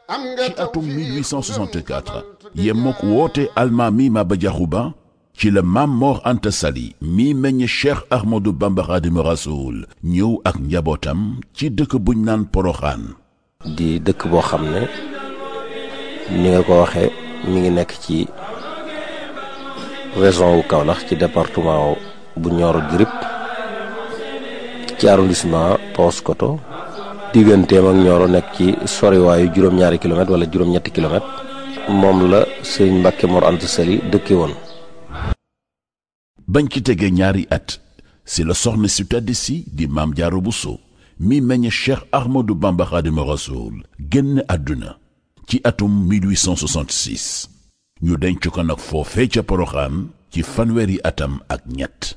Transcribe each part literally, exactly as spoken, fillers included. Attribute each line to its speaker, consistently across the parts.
Speaker 1: ci atum mille huit cent soixante-quatre yemmook woote almaami Maba Diakhou Ba ci la Maam Mor Anta Sali mi meññ Cheikh Ahmadou Bamba Khadimu Rasoul ñëw ak njabootam ci dëkk buñ naan Poroxaan.
Speaker 2: di dëkk boo xam ne ni nga ko waxee mi ngi nekk ci région wu Kaolack ci département bu Nioro du Rip ci arrondissement Paoskoto digganteem ak Nioro nekk ci soriwaayu juróom-ñaari kilomètres wala juróom-ñetti kilomètres moom la Sëriñ Mbàkke Mor Anta Sali dëkke woon.
Speaker 1: bañ ci tegee ñaari at si la soxna si tedd si di Maam Jaara Buso mi meññ Cheikh Ahmadou Bamba Khadimu Rasoul génn àdduna ci atum mille huit cent soixante-six ñu denc ko nag foofee ca Poroxaan ci fanweeri atam ak ñett.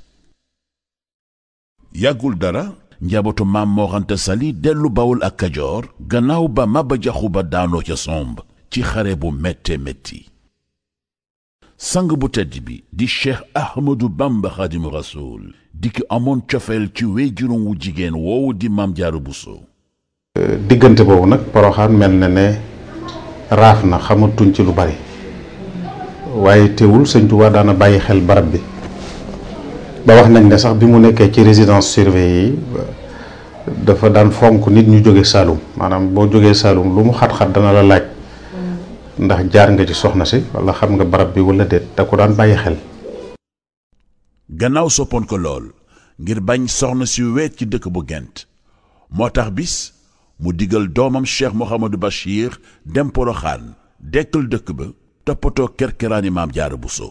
Speaker 1: yàggul dara njabootu Maam Mor Anta Sali dellu Bawol ak Kajoor gannaaw ba Maba Diakhou Ba daanoo ca somb ci xare bu métte métti. sang bu tedd bi di Cheikh Ahmadou Bamba Khadimu Rasoul di ki amoon cofeel ci wéyjuróom wu jigéen woowu di Maam Jaara Buso.
Speaker 3: diggante boobu nag Poroxaan mel na ne raaf na xamatuñ ci lu bari waaye teewul Sëñ Tuubaa daana bàyyi xel barab bi ba wax nañ ne sax bi mu nekkee ci résidence surveillée yi dafa daan fonk nit ñu jóge Saalum maanaam boo jógee Saalum lu mu xat-xat dana la laaj ndax jaar nga ci soxna si wala xam nga barab bi wala déet da ko daan bàyyi xel.
Speaker 1: gannaaw soppoon ko lool ngir bañ soxna si weet ci dëkk bu Gent moo tax bis mu digal doomam Cheikh Mouhamadou Bachir dem Poroxaan dekkal dëkk ba toppatoo kerkeraani Maam Jaara Buso.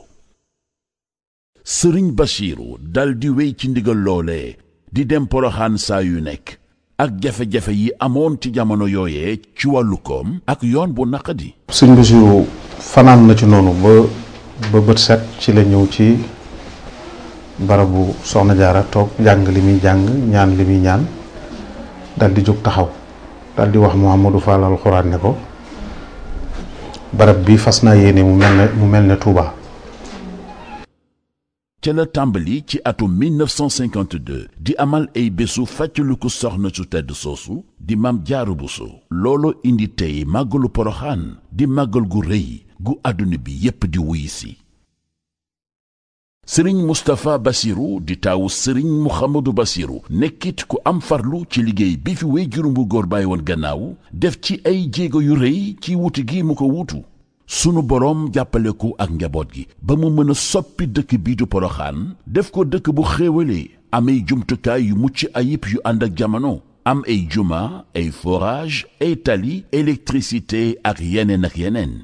Speaker 1: Sëriñ Bachiru dal di wéy ci ndigal loolee di dem Poroxaan saa yu nekk ak jafe-jafe yi amoon ci jamono yooyee ci wàllu koom ak yoon bu naqadi.
Speaker 3: Sëriñ Bachiru fanaan na ci noonu ba ba bët set ci la ñëw ci barabu Soxna Jaara toog jàng li muy jàng ñaan li muy ñaan dal di jóg taxaw dal di wax Mouhamadou Fall alxuraan ne ko barab bi fas naa yéene mu mel ne mu mel ne Touba.
Speaker 1: ca la tàmbali ci atum mille neuf cent cinquante-deux di amal ay bésu fàttaliku soxna su tedd soosu di Maam Jaara Buso. looloo indi tey màggalu Poroxaan di màggal gu rëy gu àdduna bi yépp di wuy si. sëriñ Moustapha Bassirou di taawu sëriñ Mouhamadou Bassirou nekkit ku am farlu ci liggéey bi fi wéyjuram bu góor bàyyi woon gannaaw def ci ay jéego yu rëy ci wuti gi mu ko wuutu. sunu boroom jàppale ko ak njaboot gi ba mu mën a soppi dëkk bii du Poroxaan def ko dëkk bu xéewalee am ay jumtukaay yu mucc ayib yu ànd ak jamono am ay juma ay forage ay tali électricité ak yeneen ak yeneen.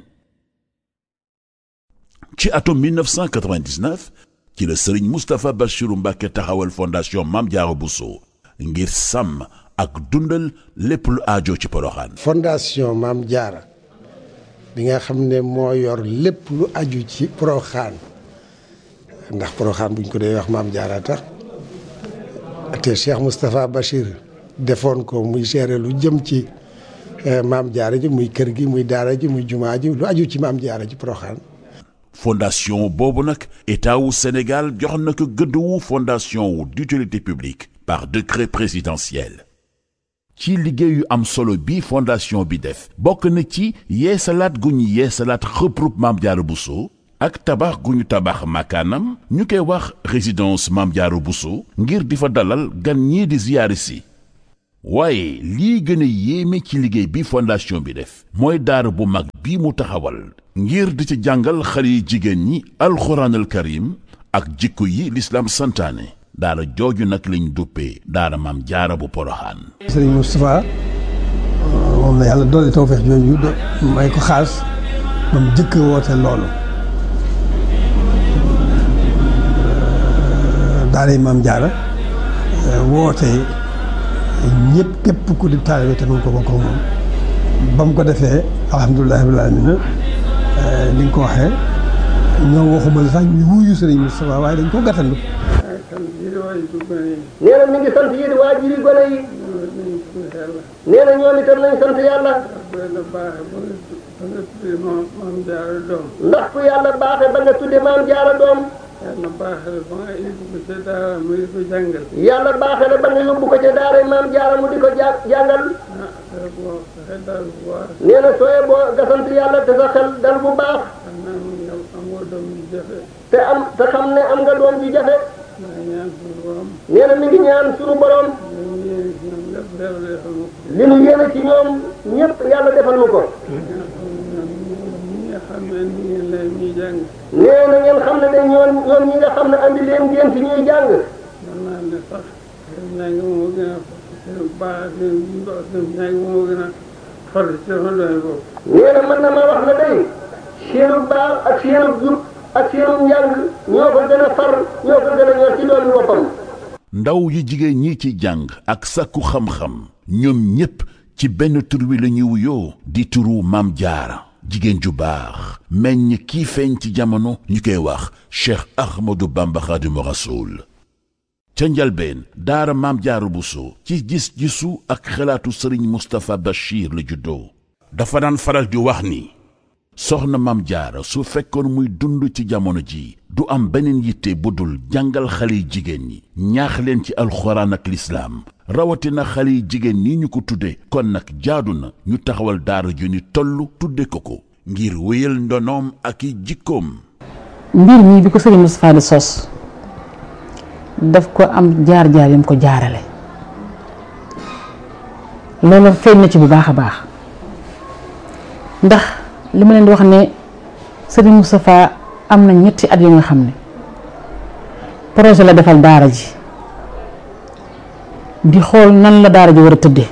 Speaker 1: ci atum mille neuf cent quatre-vingt-dix-neuf ci la sëriñ Moustapha Bassirou Mbacké taxawal fondation Maam Jaara Buso ngir sàmm ak dundal lépp lu aajo ci Poroxaan.
Speaker 4: fondation Maam Jaara bi nga xam ne moo yor lépp lu aju ci Poroxaan ndax Poroxaan buñ ko dee wax Maam Jaara tax te Cheikh Moustapha Bachir defoon ko muy gérer lu jëm ci Maam Jaara ji muy kër gi muy daara ji muy jumaa ji lu aju ci Maam Jaara ji Poroxaan.
Speaker 1: fondation boobu nag état wu Sénégal jox na ko gëdd wu fondation wu d'utilité publique par décret présidentiel. ci liggéey yu am solo bi fondation bi def bokk na ci yeesalaat gu ñu yeesalaat xëprub Maam Jaara Buso ak tabax gu ñu tabax makaanam ñu koy wax résidence Maam Jaara Buso ngir di fa dalal gan ñii di ziyaari si. waaye lii gën a yéeme ci liggéey bi fondation bi def mooy daara bu mag bii mu taxawal ngir di ci jàngal xale yi jigéen ñi alxuraanal karim ak jikko yi lislaam santaane. daara jooju nag lañ duppee daara Maam Jaara bu Poroxaan.
Speaker 5: Sëriñ Moustapha moom la yàlla doole tawfeex jooju may ko xaas ba mu jëkk woote loolu daara Maam Jaara woote ñëpp képp ku di taalibe te ko bokk moom ba mu ko defee alhamdulilah rabbil aalamiina li nga ko waxee ñoo waxuma sax ñu wuyu Sëriñ Moustapha waaye dañ ko gàttandu.
Speaker 6: nee na mi ngi sant yéen waajuri gone yi nee na ñoom itam nañ sant yàlla ndax ku yàlla baaxe ba nga tudde Maam Jaara doom
Speaker 7: yàlla baaxee ba nga yóbbu ko ca daara mu di ko jàngal.
Speaker 6: yàlla baaxee la ba nga yóbbu ko ca daara maam jaara mu di ko ja jàngal.
Speaker 7: ah te boo sa xel dal bu baax.
Speaker 6: nee na sooyee boo nga sant yàlla te sa xel dal bu baax.
Speaker 7: xam naa ne amoo doom ju jafe.
Speaker 6: te am te xam ne am nga doom ju jafe.
Speaker 7: maa ngi ñaan suñu borom.
Speaker 6: nee na mi ngi ñaan suñu borom. li nu yéene ci ñoom ñëpp yàlla defal nu ko. nee na ngeen xam ne de ñoom ñoom ñi nga xam ne andi leen ngeen fi ñuy jàng.
Speaker 7: mën naa ne sax seen njàng moo gën a seen baax seen seen njàng moo gën a farlu ci sama doole boobu.
Speaker 6: nee na mën na ma wax ne day seenu baax ak seenu jub ak seenu njàng ñoo ko gën a far ñoo ko gën a ñor ci doolu boppam.
Speaker 1: ndaw yi jigéen ñi ci jàng ak sàkku xam-xam ñoom ñépp ci benn tur wi la ñuy wuyoo di turu Maam Jaara jigéen ju baax meññ kii feeñ ci jamono ñu koy wax Cheikh Ahmadou Bamba Khadimu Rasoul ca njalbeen daara Maam Jaara Buso ci gis-gisu ak xalaatu Sëriñ Mustapha Bachir la juddoo dafa daan faral di wax ni soxna Maam Jaara su fekkoon muy dund ci jamono ji du am beneen yitte bu dul jàngal xale yi jigéen ñi ñaax leen ci alxuraan ak lislaam rawatina xale yi jigéen ñi ñu ko tudde kon nag jaadu na ñu taxawal daara ju ni toll tudde ko ko ngir wéyal ndonoom ak i jikkoom.
Speaker 8: mbir mi bi ko sëriñ Moustapha di sos daf ko am jaar-jaar yam ko jaarale loolu feeñ na ci bu baax a baax ndax li ma leen di wax ne sëriñ Moustapha am na ñetti at yu nga xam ne projet la defal daara ji di xool nan la daara ji war a tëddee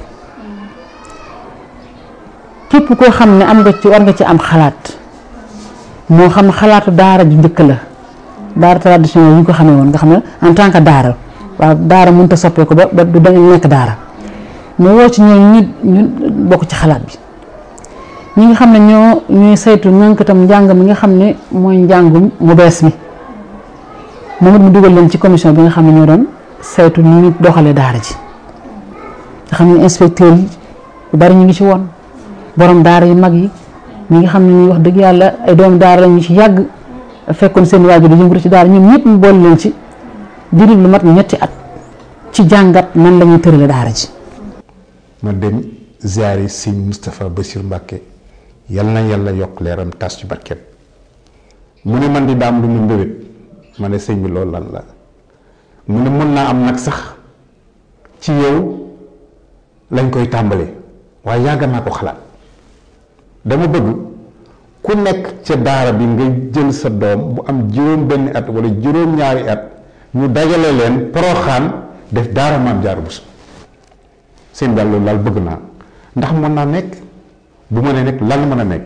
Speaker 8: képp koo xam ne am nga ci war nga ci am xalaat moo xam xalaatu daara ju njëkk la daara traditionnel yi ñu ko xamee woon nga xam ne en tant que daara waaw daara mënut a soppeeku ba ba du da nekk daara mais woo ci ñooñu ñu ñu bokk ci xalaat bi ñi nga xam ne ñoo ñuy saytu ñànk itam njàng mi nga xam ne mooy njàngum mu bees mi moom it mu dugal leen ci commission bi nga xam ne ñoo doon saytu ni ñu doxalee daara ji nga xam ne inspecteur yi yu bari ñu ngi ci woon borom daara yu mag yi ñi nga xam ne ñuy wax dëgg yàlla ay doomu daara la ñu ci yàgg fekkoon seen waajur di yëngatu ci daara ñoom ñëpp mu boole leen ci diiru lu mat ñetti at ci jàngat nan la ñuy tërale daara ji.
Speaker 9: ma dem ziyaari sëñ Moustapha Bassirou Mbacké yal na yàlla yokk leeram tas ci barkeem mu ne man di daam lu mu mbébét ma ne sëñ bi loolu lan la mu ne mën naa am nag sax ci yow lañ koy tàmbalee waaye yàgg naa ko xalaat dama bëgg ku nekk ca daara bi nga jël sa doom bu am juróom benn at wala juróom ñaari at ñu dajale leen Poroxaan def daara Maam Jaara Buso seen daal loolu daal bëgg naa ndax mën naa nekk bu ma nee nekk lan mën a nekk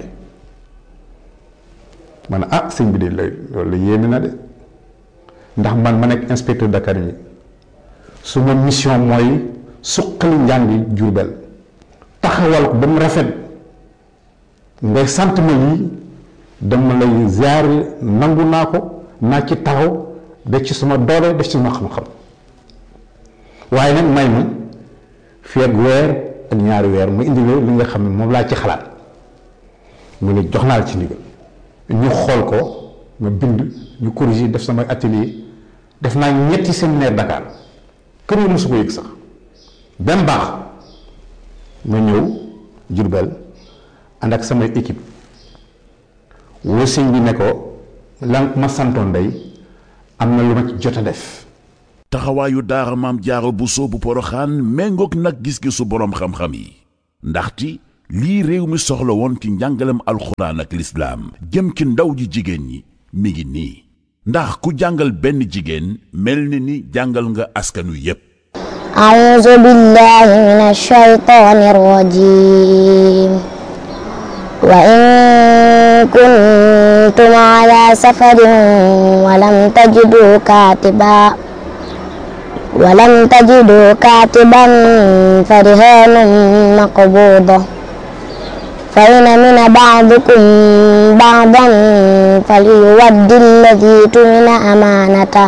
Speaker 9: ma ne ah sëñ bi de loolu yéeme na de ndax man ma nekk inspecteur d'académie su ma mission mooy suqali njàngi Jurbel taxawal ko ba mu rafet ngay sant ma lii dama lay ziar nangu naa ko naa ci taxaw def ci suma doole def ci suma xam-xam waaye nag may ma fii ak weer ak ñaari weer mu indi li nga xam ne moom laa ci xalaat mu ne jox naa la ci ndigal ñu xool ko ma bind ñu corriger def sama atelier def naa ñetti séminaire Dakar kër yi mosu ko yëg sax benn baax ma ñëw Jurbel ànd ak samay équipe woo sëñ bi ne ko lan ma santoon day am na lu ma ci jot a def.
Speaker 1: taxawaayu daara Maam Jaara Buso bu Poroxaan méngoog nag gis-gisu boroom xam-xam yi ndaxte lii réew mi soxla woon ci njàngalem alxuraan ak lislaam jëm ci ndaw ji jigéen ñi mi ngi nii ndax ku jàngal benn jigéen mel ni ni jàngal nga askanu yépp.
Speaker 10: a'uuzu billaahi mina shaytaani rajiim wa in kuntum ala safarin wa lam tajidu kaatiban ولم تجدوا كاتبا فرهان مقبوضة فإن من بعضكم بعضا فليؤد الذي تؤمن أمانته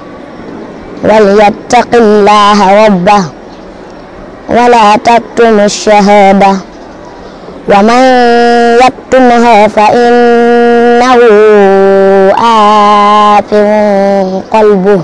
Speaker 10: وليتق الله ربه ولا تكتموا الشهادة ومن يكتمها فإنه آثم قلبه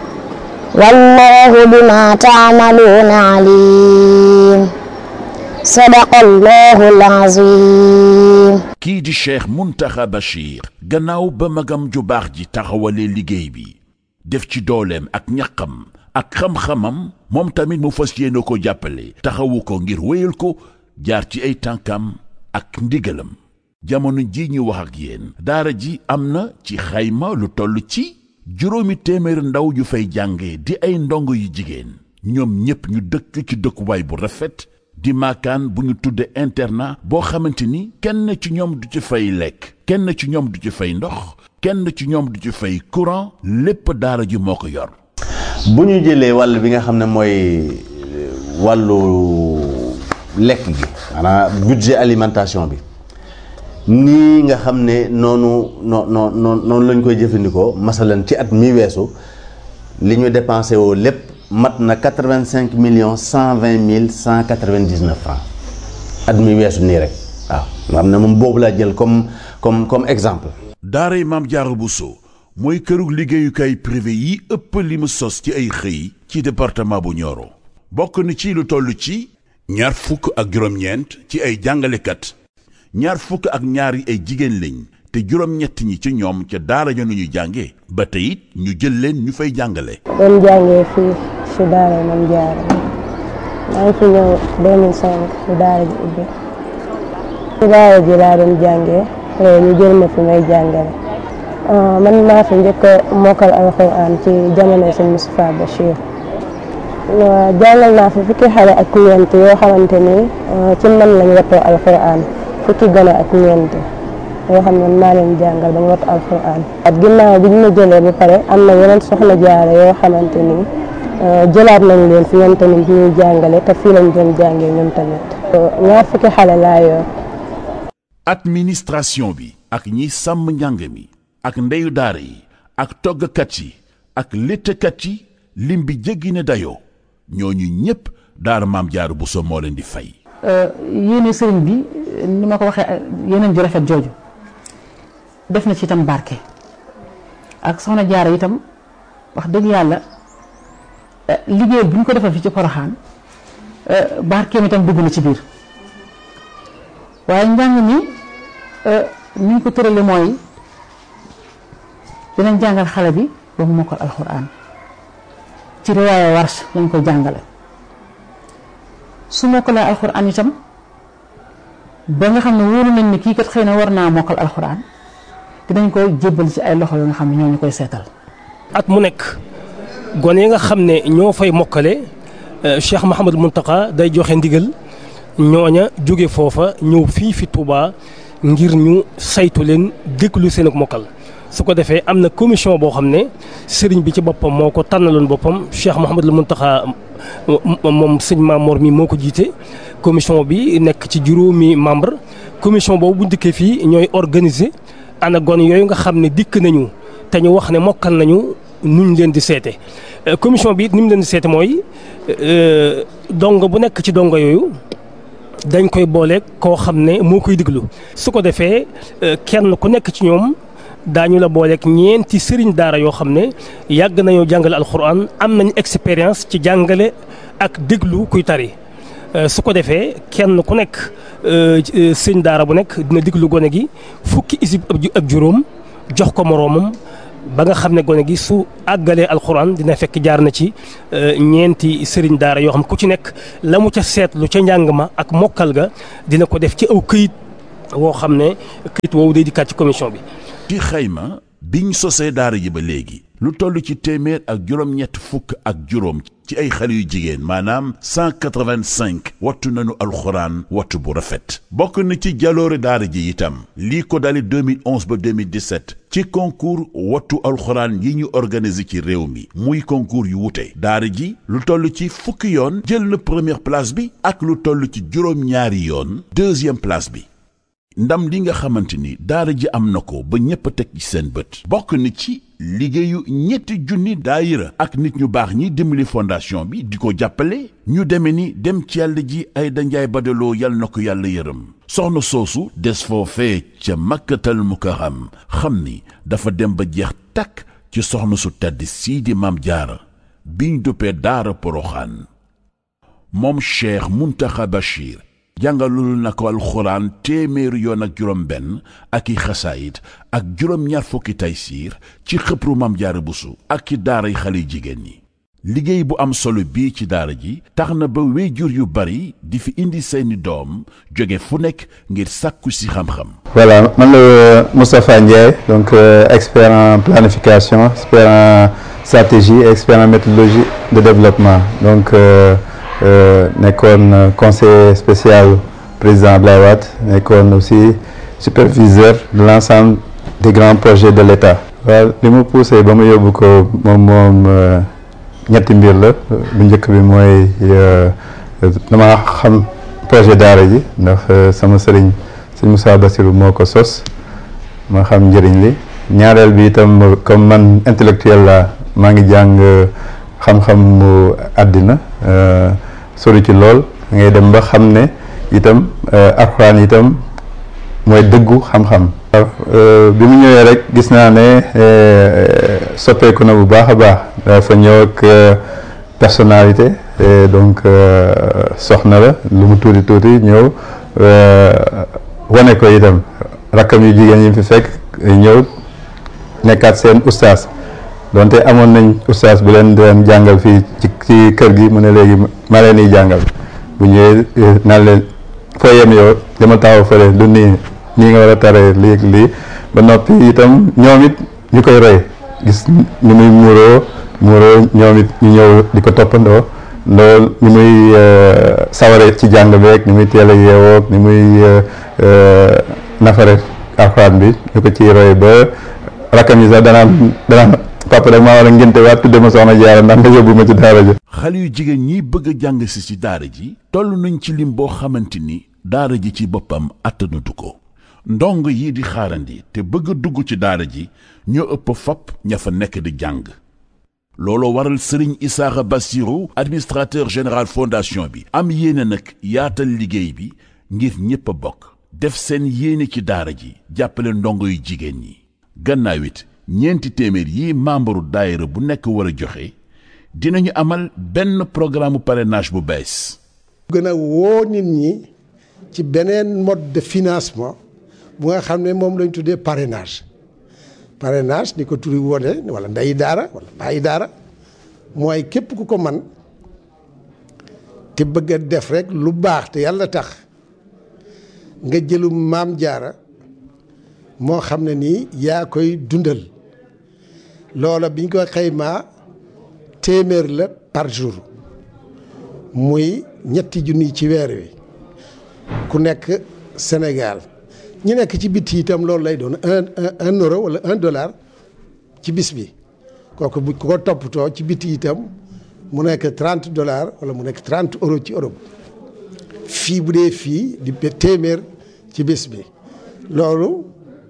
Speaker 10: والله بما تعملون عليم صدق الله العظيم.
Speaker 1: kii di Cheikh Mountakha Bachir gannaaw ba magam ju baax ji taxawalee liggéey bi def ci dooleem ak ñaqam ak xam-xamam moom tamit mu fas yéene ko jàppale taxawu ko ngir wéyal ko jaar ci ay tànkam ak ndigalam. jamono ji ñu wax ak yéen daara ji am na ci xayma lu toll ci juróomi téeméeri ndaw yu fay jànge di ay ndongo yu jigéen ñoom ñépp ñu dëkk ci dëkkuwaay bu rafet di maakaan bu ñu tudde internat boo xamante ni kenn ci ñoom du ci fay lekk kenn ci ñoom du ci fay ndox kenn ci ñoom du ci fay courant lépp daara ji moo ko yor.
Speaker 11: bu ñu jëlee wàll bi nga xam ne mooy wàllu lekk gi maanaam budget alimentation bi nii nga xam ne noonu noo noo noonu lañ koy jëfandikoo masalan ci at mi weesu li ñu dépensé woo lépp mat na quatre-vingt-cinq millions cent vingt mille cent quatre-vingt-dix-neuf francs at mi weesu nii rek waaw nga xam ne moom boobu laa jël comme comme comme exemple.
Speaker 1: daaray Maam Jaara Buso mooy kërug liggéeyukaay privé yi ëpp li mu sos ci ay xëy ci département bu Nioro bokk na ci lu toll ci ñaar fukk ak juróom-ñeent ci ay jàngalekat ñaar fukk ak ñaar yi ay jigéen lañ te juróom-ñett ñi ci ñoom ca daara ja ñu jànge ba tey it ñu jël leen ñu fay jàngale.
Speaker 12: doon jàngee fii si daara Maam Jaara maa ngi fi ñëw deux mille cinq si daara ji ubbi si daara ji laa doon jàngee ñu jël ma fi may jàngale man maa fi njëkk a mokkal alxuraan ci jamono sëñ Moustapha Bachir jàngal naa fi fukki xale ak ñeent yoo xamante ni ci man lañ wattoo alxuraan fukki gone ak ñeent yoo xam ne maa leen jàngal ba ñu wattu alxuraan at ginnaaw bi ñu ma jëlee ba pare am na yeneen soxna jaare yoo xamante ni jëlaat nañ leen fi ñoom tamit ñuy jàngale te fii lañ doon jàngee ñoom tamit ñaar fukki xale laa yor.
Speaker 1: administration bi ak ñi sàmm njàng mi ak ndeyu daara yi ak toggkat yi ak léttkat yi lim bi jéggi ne dayoo ñooñu ñépp daara Maam Jaara Buso moo leen di fay.
Speaker 8: yéene sëriñ bi ni ma ko waxee yeneen ju rafet jooju def na ci itam barke ak soxna Jaara itam wax dëgg yàlla liggéey bu ñu ko defal fi ci Poroxaan barkeem itam dugg na ci biir waaye njàng mi ni ñu ko tërale mooy dinañ jàngal xale bi ba mu mokkal alxuraan ci riwaaya Warsh lañ koy jàngale su mokkalee alxuraan itam ba nga xam ne wóolu nañ ne kii kat xëy na war naa mokkal alxuraan dinañ koy jébbal ci ay loxo yoo nga xam ne ñoo ñu koy seetal.
Speaker 13: at mu nekk gone yi nga xam ne ñoo fay mokkale Cheikh Mouhamadou Mountakha day joxe ndigal ñooña jóge foofa ñëw fii fi Touba ngir ñu saytu leen déglu seen ak mokkal su ko defee am na commission boo xam ne sëriñ bi ci boppam moo ko tànnaloon boppam Cheikh Mouhamadou Mountakha moom sëñ Mamour mi moo ko jiite commission bi nekk ci juróomi membre commission boobu bu dikkee fii ñooy organiser ana gone yooyu nga xam ne dikk nañu te ñu wax ne mokkal nañu nuñ leen di seete commission bi it ni mu leen di seete mooy dongo bu nekk ci dongo yooyu dañ koy boole koo xam ne moo koy diglu su ko defee kenn ku nekk ci ñoom daañu la booleeg ñeenti sëriñ daara yoo xam ne yàgg nañoo jàngale alxuraan am nañu expérience ci jàngale ak déglu kuy tari su ko defee kenn ku nekk sëriñ daara bu nekk dina déglu gone gi fukki isib ak juróom jox ko moroomam ba nga xam ne gone gi su àggalee alxuraan dina fekk jaar na ci ñeenti sëriñ daara yoo xam ku ci nekk la mu ca seetlu ca njàng ma ak mokkal ga dina ko def ci aw këyit woo xam ne këyit woowu day dikkaat ci commission bi.
Speaker 1: ci xayma biñ sosee daara ji ba léegi lu toll ci téeméer ak juróom-ñett fukk ak juróom ci ay xale yu jigéen maanaam cent quatre-vingt-cinq wattu nañu alxuraan wattu bu rafet bokk na ci jaloore daara ji itam lii ko dali deux mille onze ba deux mille dix-sept ci concours wattu alxuraan yi ñu organiser ci réew mi muy concours yu wute daara ji lu toll ci fukki yoon jël na première place bi ak lu toll ci juróom-ñaari yoon deuxième place bi ndam li nga xamante ni daara ji am na ko ba ñépp a teg ci seen bët bokk na ci liggéeyu ñetti junni daayira ak nit ñu baax ñi dimbali fondation bi di ko jàppale ñu deme ni dem ci yàlla ji ay danjaay badaloo yal na ko yàlla yërëm soxna soosu des foofee ca makkatal mukarram xam ni dafa dem ba jeex takk ci soxna su tedd sii di Maam Jaara biñ duppee daara Poroxaan. moom Cheikh Muntaxa Bachir jàngalul na ko alxuraan téeméeri yoon ak juróom benn ak i xasaayit ak juróom ñaar fukki taysiir ci xëpru Maam Jaara Buso ak ci daaray xale jigéen ñi. liggéey bu am solo bii ci daara ji tax na ba wéyjur yu bari di fi indi seeni doom jóge fu nekk ngir sàkku si xam-xam.
Speaker 14: voilà man la Moustapha Ndiaye donc euh, expert en planification expert en stratégie expert en méthodologie de développement donc euh, euh, nekkoon conseiller spécial président Abdoulaye Wade nekkoon aussi superviseur de l'ensemble des grands projets de l'État. waaw li mu poussé ba mu yóbbu ko moom moom. ñetti mbir la bu njëkk bi mooy dama xam projet daara ji ndax sama sëriñ sëñ Moussa Bassirou moo ko sos ma xam njëriñ li ñaareel bi itam comme man intellectuel la maa ngi jàng xam-xam mu àddina sori ci lool ngay dem ba xam ne itam alxuraan itam mooy dëggu xam-xam. bi mu ñëwee rek gis naa ne soppeeku na bu baax a baax dafa ñëw ak personnalité donc soxna la lu mu tuuti tuuti ñëw wane ko itam rakkam yu jigéen yi fi fekk ñëw nekkaat seen ustaas donte amoon nañ ustaas bu leen doon jàngal fii ci ci kër gi mu ne léegi ma leen di jàngal bu ñëwee naan leen foo yem yow dama taxaw fële lu nii nii nga war a taree lii ak lii ba noppi itam ñoom it ñu koy roy gis ni muy muuroo muuroo ñoom it ñu ñëw di ko toppandoo loolu ni muy saware ci jàng beeg ni muy teel a yeewoog ni muy nafare alxuraan bi ñu ko ciy roy ba rakkam yi sax danaan danaan papa rek maa war a ngénte waat tudde ma soxna Jaara ndax nga yóbbu ma ci daara ji.
Speaker 1: xale yu jigéen ñi bëgg a jàng si ci daara ji toll nañ ci lim boo xamante ni daara ji ci boppam attanatu ko. ndong yi di xaarandi te bëgg a dugg ci daara ji ñoo ëpp fopp ña fa nekk di jàng looloo waral sëriñ Isaaxa Bassirou administrateur général fondation bi am yéene nag yaatal liggéey bi ngir ñépp a bokk def seen yéene ci daara ji jàppale ndongo yu jigéen ñi gannaaw it ñeenti téeméer yi membre daayira bu nekk war a joxe dinañu amal benn programme parrainage bu bees.
Speaker 4: gën a woo nit ñi ci beneen mode de financement bu nga xam ne moom lañ tuddee parrainage parrainage ni ko turi wone wala ndeyi daara wala bàyyi daara mooy képp ku ko man te bëgg a def rek lu baax te yàlla tax nga jëlum Maam Jaara moo xam ne nii yaa koy dundal loola biñ ko xaymaa téeméer la par jour muy ñetti junni ci weer wi ku nekk Sénégal ñi nekk ci bitti itam loolu lay doon un un euro wala un dollar ci bis bi kooku bu ko toppatoo ci bitti itam mu nekk trente dollars wala mu nekk trente euros ci Europe fii bu dee fii di téeméer ci bis bi loolu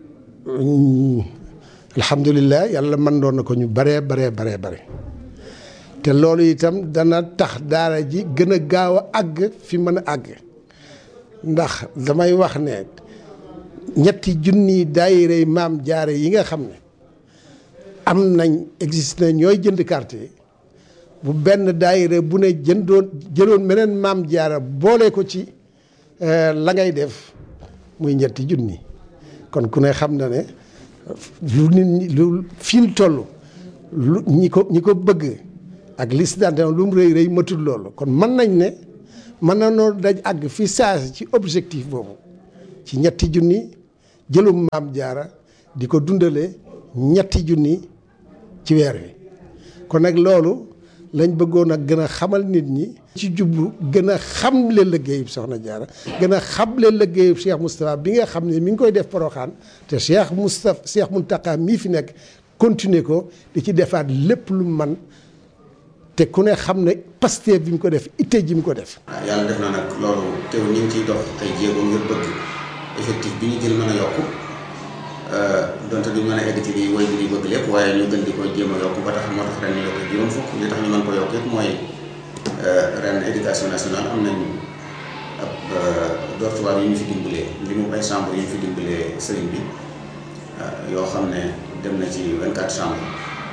Speaker 4: alhamdulilah yàlla mën doon na ko ñu baree baree baree bare te loolu itam dana tax daara ji gën a gaaw a àgg fi mën a àgg ndax damay wax ne ñetti junni daayira Maam Jaara yi nga xam ne am nañ existe na ñooy jënd carte yi bu benn daayira bu ne jëndoon jëloon meneen Maam Jaara boole ko ci la ngay def muy ñetti junni kon ku ne xam na ne lu nit ñi lu fi ñu toll lu ñi ko ñi ko bëgg ak liste d'adhésion lu mu rëy rëy matul loolu kon mën nañ ne mën na noo daj àgg fi saasi ci objectif boobu ci ñetti junni jëlum Maam Jaara di ko dundale ñetti junni ci weer wi kon nag loolu lañ bëggoon a gën a xamal nit ñi ci jublu gën a xamle liggéeyub Soxna Jaara gën a xamle liggéeyub Cheikh Moustapha bi nga xam ne mi ngi koy def Poroxaan te Cheikh Moustapha Cheikh Mountakha mii fi nekk continuer ko di ci defaat lépp lu man te ku ne xam ne Pastef bi mu ko def itte ji mu ko def.
Speaker 15: waaw yàlla def na nag loolu teew ñu ngi ciy dox ay jéego ngir bëgg effectif bi ñu jël mën a yokku donte duñ mën a egg ci lii woy bi di bëgg lépp waaye ñu gën di ko jéem a yokku ba tax moo tax ren ñu yokk juróom fukk li tax ñu mën ko yokk yëpp mooy ren éducation nationale am nañ ab dortoir yu ñu fi dimbalee li mu ay chambre yu ñu fi dimbalee sëriñ bi yoo xam ne dem na ci vingt-quatre chambres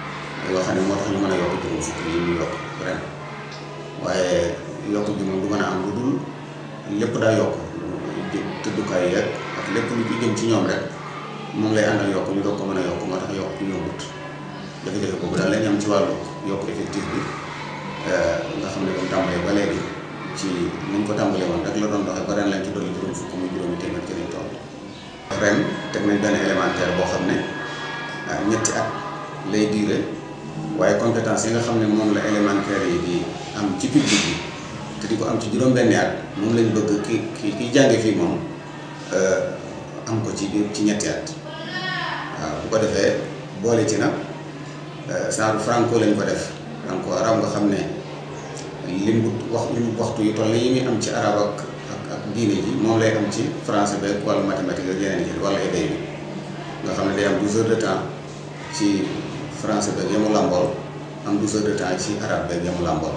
Speaker 15: yoo xam ne moo tax ñu mën a yokk juróom fukk yi ñu yokk ren waaye yokk bi moom du mën a am lu dul lépp daa yokk tëddukaay yeeg ak lépp lu jëm ci ñoom rek moom lay àndal yokk ñu doog ko mën a yokk moo tax yokk ñu yombut jafe-jafe boobu daal lañ am ci wàllu yokk effectif bi nga xam ne doon tàmbalee ba léegi ci niñ ko tàmbalee woon rek la doon doxee ba ren lañ ci dolli juróom fukk muy juróomi téeméer ci lañ toll ren teg nañ benn élémentaire boo xam ne ñetti at lay diire waaye compétence yi nga xam ne moom la élémentaire yi di am ci public bi te di ko am ci juróom-benni at moom lañ bëgg ki ki kiy jànge fii moom am ko ci biir ci ñetti at waaw bu ko defee boole ci nag genre franco lañ ko def franco arab nga xam ne lim bu wax lim waxtu yu toll yi muy am ci arab ak ak ak diine ji moom lay am ci français beeg wàllu mathématique ak yeneen yi wala éday bi nga xam ne day am douze heures de temps ci français beeg yamu làmbool am douze heures de temps ci arabe beeg yamu làmbool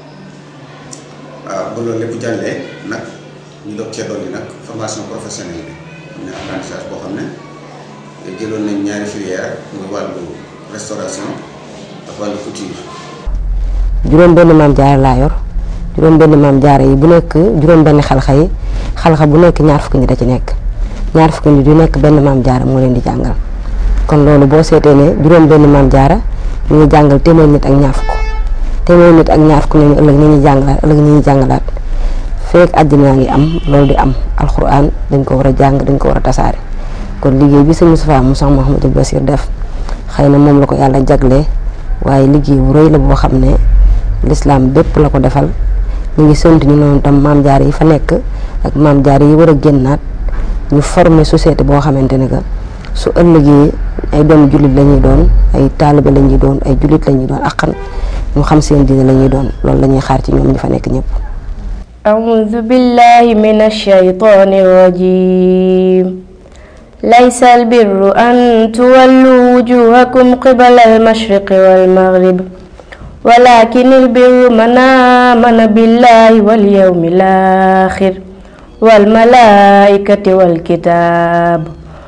Speaker 15: waaw ba loolu lépp jàllee nag ñu doog cee dolli nag formation professionnelle bi am na apprentissage boo xam ne jëloon nañ ñaari filière muy wàllu restauration ak wàllu couture.
Speaker 16: juróom benn maam jaara laa yor juróom benn maam jaara yi bu nekk juróom benn xalxa yi xalxa bu nekk ñaar fukki nit a ci nekk ñaar fukki nit yu nekk benn maam jaara moo leen di jàngal kon loolu boo seetee ne juróom benn maam jaara ñu ngi jàngal téeméer nit ak ñaar fukk téeméer nit ak ñaar fukk ñooñu ëllëg ni ñuy jàngalaat ëllëg ni ñuy jàngalaat feek àddina ngi am loolu di am alxuraan dañ ko war a jàng dañ ko war a tasaare kon liggéey bi sëñ Moustapha mu Cheikh Mouhamadou Bassir def xëy na moom la ko yàlla jaglee waaye liggéey bu rëy la boo xam ne l'islam bépp la ko defal ñu ngi sant ñu noonu tam maam jaar yi fa nekk ak maam jaar yi war a génnaat ñu former société boo xamante ne que su ëllëgee ay doomu jullit la ñuy doon ay taalibe la ñuy doon ay jullit la ñuy doon akkan ñu xam seen diine la ñuy doon loolu la ñuy xaar ci ñoom ñi fa nekk ñëpp.
Speaker 10: أعوذ بالله من الشيطان الرجيم ليس البر أن تولوا وجوهكم قبل المشرق والمغرب ولكن البر من آمن بالله واليوم الآخر والملائكة والكتاب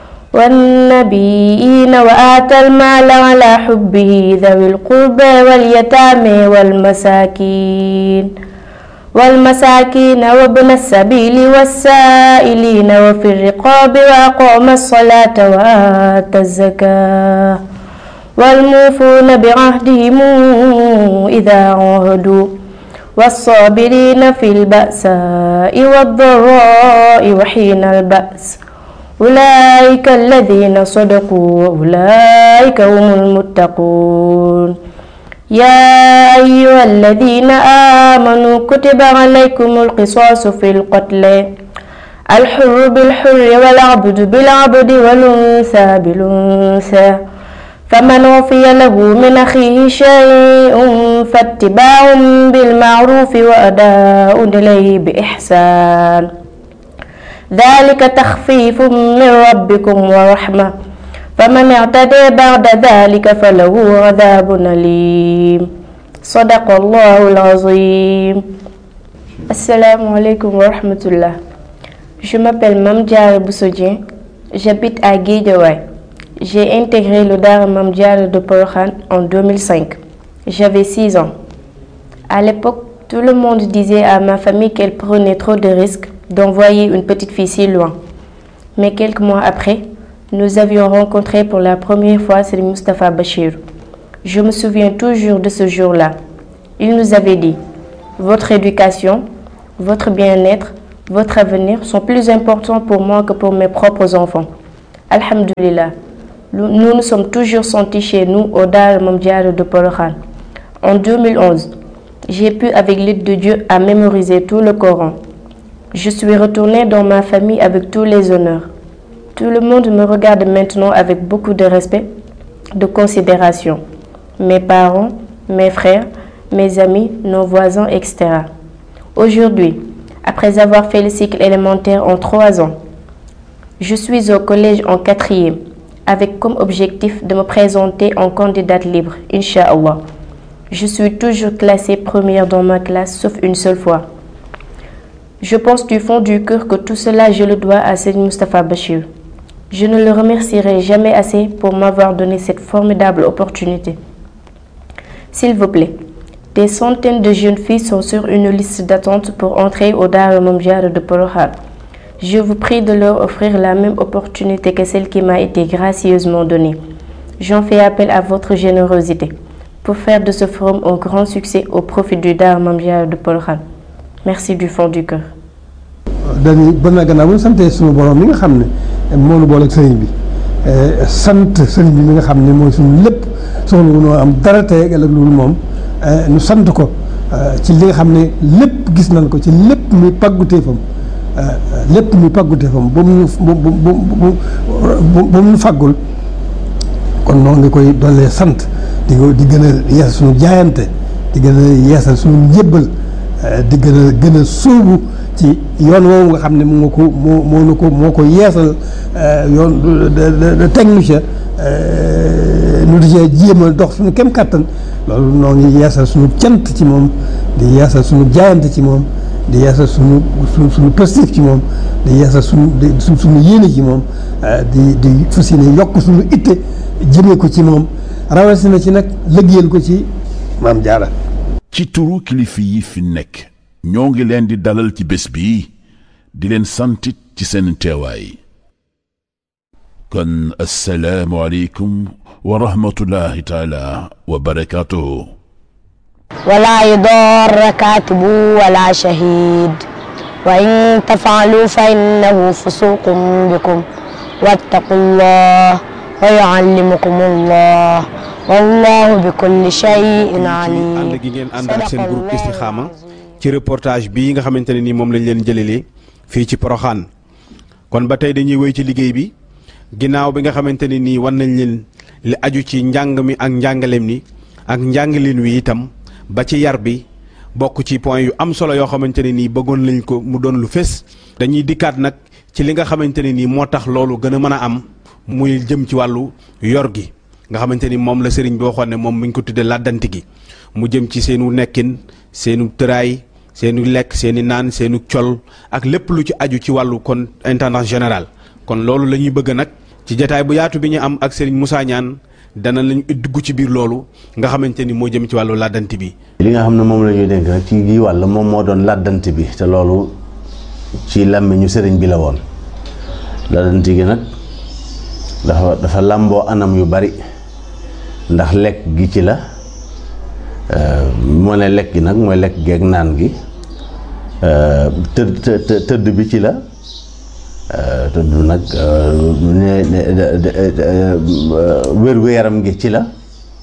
Speaker 10: والنبيين وآتى المال على حبه ذوي القربى واليتامى والمساكين والمساكين وابن السبيل والسائلين وفي الرقاب وأقام الصلاة وآتى الزكاة والموفون بعهدهم إذا عاهدوا والصابرين في البأساء والضراء وحين البأس أولئك الذين صدقوا وأولئك هم المتقون يا أيها الذين آمنوا كتب عليكم القصاص في القتل الحر بالحر والعبد بالعبد والأنثى بالأنثى فمن عفي له من أخيه شيء فاتباع بالمعروف وأداء إليه بإحسان ذلك تخفيف من ربكم ورحمة فمن اعتدى بعد ذلك فله عذاب أليم صدق الله العظيم. Assalamu alaikum wa rahmatullah. Je m'appelle Mame Diarra Bousso Dieng, j'habite à Guédiawaye. J'ai intégré le Daara Mame Diarra de Porokhane en deux mille cinq. J'avais six ans. À l'époque, tout le monde disait à ma famille qu'elle prenait trop de risques d'envoyer une petite fille si loin. Mais quelques mois après, nous avions rencontré pour la première fois Serigne Moustapha Bachir. Je me souviens toujours de ce jour-là. Il nous avait dit « Votre éducation, votre bien-être, votre avenir sont plus importants pour moi que pour mes propres enfants. » Alhamdulillah, nous nous sommes toujours sentis chez nous au Daara Mame Diarra de Porokhane. En deux mille onze, j'ai pu avec l'aide de Dieu à mémoriser tout le Coran. Je suis retournée dans ma famille avec tous les honneurs. Tout le monde me regarde maintenant avec beaucoup de respect, de considération. Mes parents, mes frères, mes amis, nos voisins, et cetera. Aujourd'hui, après avoir fait le cycle élémentaire en trois ans, je suis au collège en quatrième, avec comme objectif de me présenter en candidate libre, Inch'Allah. Je suis toujours classée première dans ma classe, sauf une seule fois. Je pense du fond du cœur que tout cela, je le dois à Serigne Moustapha Bachir. Je ne le remercierai jamais assez pour m'avoir donné cette formidable opportunité. S'il vous plaît, des centaines de jeunes filles sont sur une liste d'attente pour entrer au Daara Mame Diarra de Porokhane. Je vous prie de leur offrir la même opportunité que celle qui m'a été gracieusement donnée. J'en fais appel à votre générosité pour faire de ce forum un grand succès au profit du Daara Mame Diarra de Porokhane. Merci du fond du cœur.
Speaker 5: dañuy ba na gannaaw bu ñu santee suñu borom mi nga xam ne moo nu boole ak sëriñ bi sant sëriñ bi mi nga xam ne mooy suñu lépp soxla wu noo am dara tey ëllëg loolu moom nu sant ko ci li nga xam ne lépp gis nañ ko ci lépp muy pàgguteefam lépp muy pàgguteefam ba mu ñu ba mu ñu fàggul kon noonu nga koy dollee sant di ko di gën a yeesal suñu jaayante di gën a yeesal suñu njébbal di gën a gën a sóobu ci yoon woowu nga xam ne moo ko moo moo na ko moo ko yeesal yoon de technicien nu di cee jéem a dox suñu kem kàttan loolu noo ngi yeesal suñu cant ci moom di yeesal suñu jaayante ci moom di yeesal suñu suñu suñu positif ci moom di yeesal suñu di suñu yéene ci moom di di fas yéene yokk suñu itte jëmee ko ci moom rawatina ci nag liggéeyal ko ci Mame Diarra.
Speaker 1: ci turu kilifa yi fi nekk ñoo ngi leen di dalal ci bés bi di leen santit ci seen teewaay kon assalaamu aleykum wa rahmatullahi taala wa barakaatuhu
Speaker 17: wala yudarra kaatibu wala shahid wa in tafaalu fa innahu fusuqun bikum wattaqullah wa yuallimukumullah wallahu bi kulli shay'in alim.
Speaker 18: ànd gi ngeen ànd ak seen groupe Istikhama ci reportage bii nga xamante ne nii moom lañ leen jëlelee fii ci Porokhane kon ba tey dañuy wéy ci liggéey bi ginnaaw bi nga xamante ne nii wan nañ leen li aju ci njàng mi ak njàngaleem ni ak njàngalin wi itam ba ci yar bi bokk ci point yu am solo yoo xamante ne nii bëggoon lañ ko mu doon lu fés. dañuy dikkaat nag ci li nga xamante ne nii moo tax loolu gën a mën a am muy jëm ci wàllu yor gi nga xamante ni moom la sëriñ bi waxoon ne moom mi ngi ko tuddee làddanti gi mu jëm ci seenu nekkin seenu tëraay seenu lekk seeni naan seenu col ak lépp lu ci aju ci wàllu kon intendant général. kon loolu la ñuy bëgg nag ci jataay bu yaatu bi ñu am ak sëriñ Moussa Niane dana lañu dugg ci biir loolu nga xamante ni moo jëm ci wàllu làddanti bi.
Speaker 11: li nga xam ne moom la ñuy dénk nag ci gi wàll moom moo doon làddanti bi te loolu ci làmmiñu sëriñ bi la woon làddanti gi nag dafa dafa làmboo anam yu bari ndax lekk gi ci la moo ne lekk gi nag mooy lekk geeg naan gi tëdd tëdd bi ci la tëdd nag wér-gu-yaram gi ci la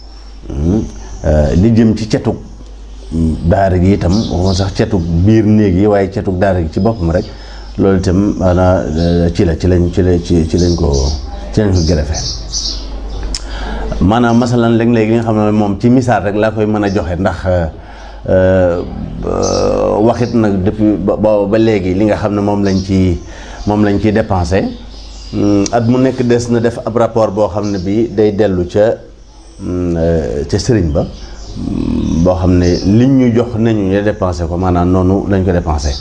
Speaker 11: li jëm ci cetug daara gi itam waxuma sax cetug biir néeg yi waaye cetug daara gi ci boppam rek loolu itam maanaam ci la ci lañ ci la ci ci lañ ko ci lañ ko gërëfe maanaam masalan léeg-léeg li nga xam ne moom ci misaal rek laa koy mën a joxe ndax waxit nag depuis ba ba léegi li nga xam ne moom lañ ci moom lañ ciy dépensé at mu nekk des na def ab rapport boo xam ne bii day dellu ca ca sëriñ ba boo xam ne liñ ñu jox nañu ñu dépensé ko maanaam noonu lañ ko dépensé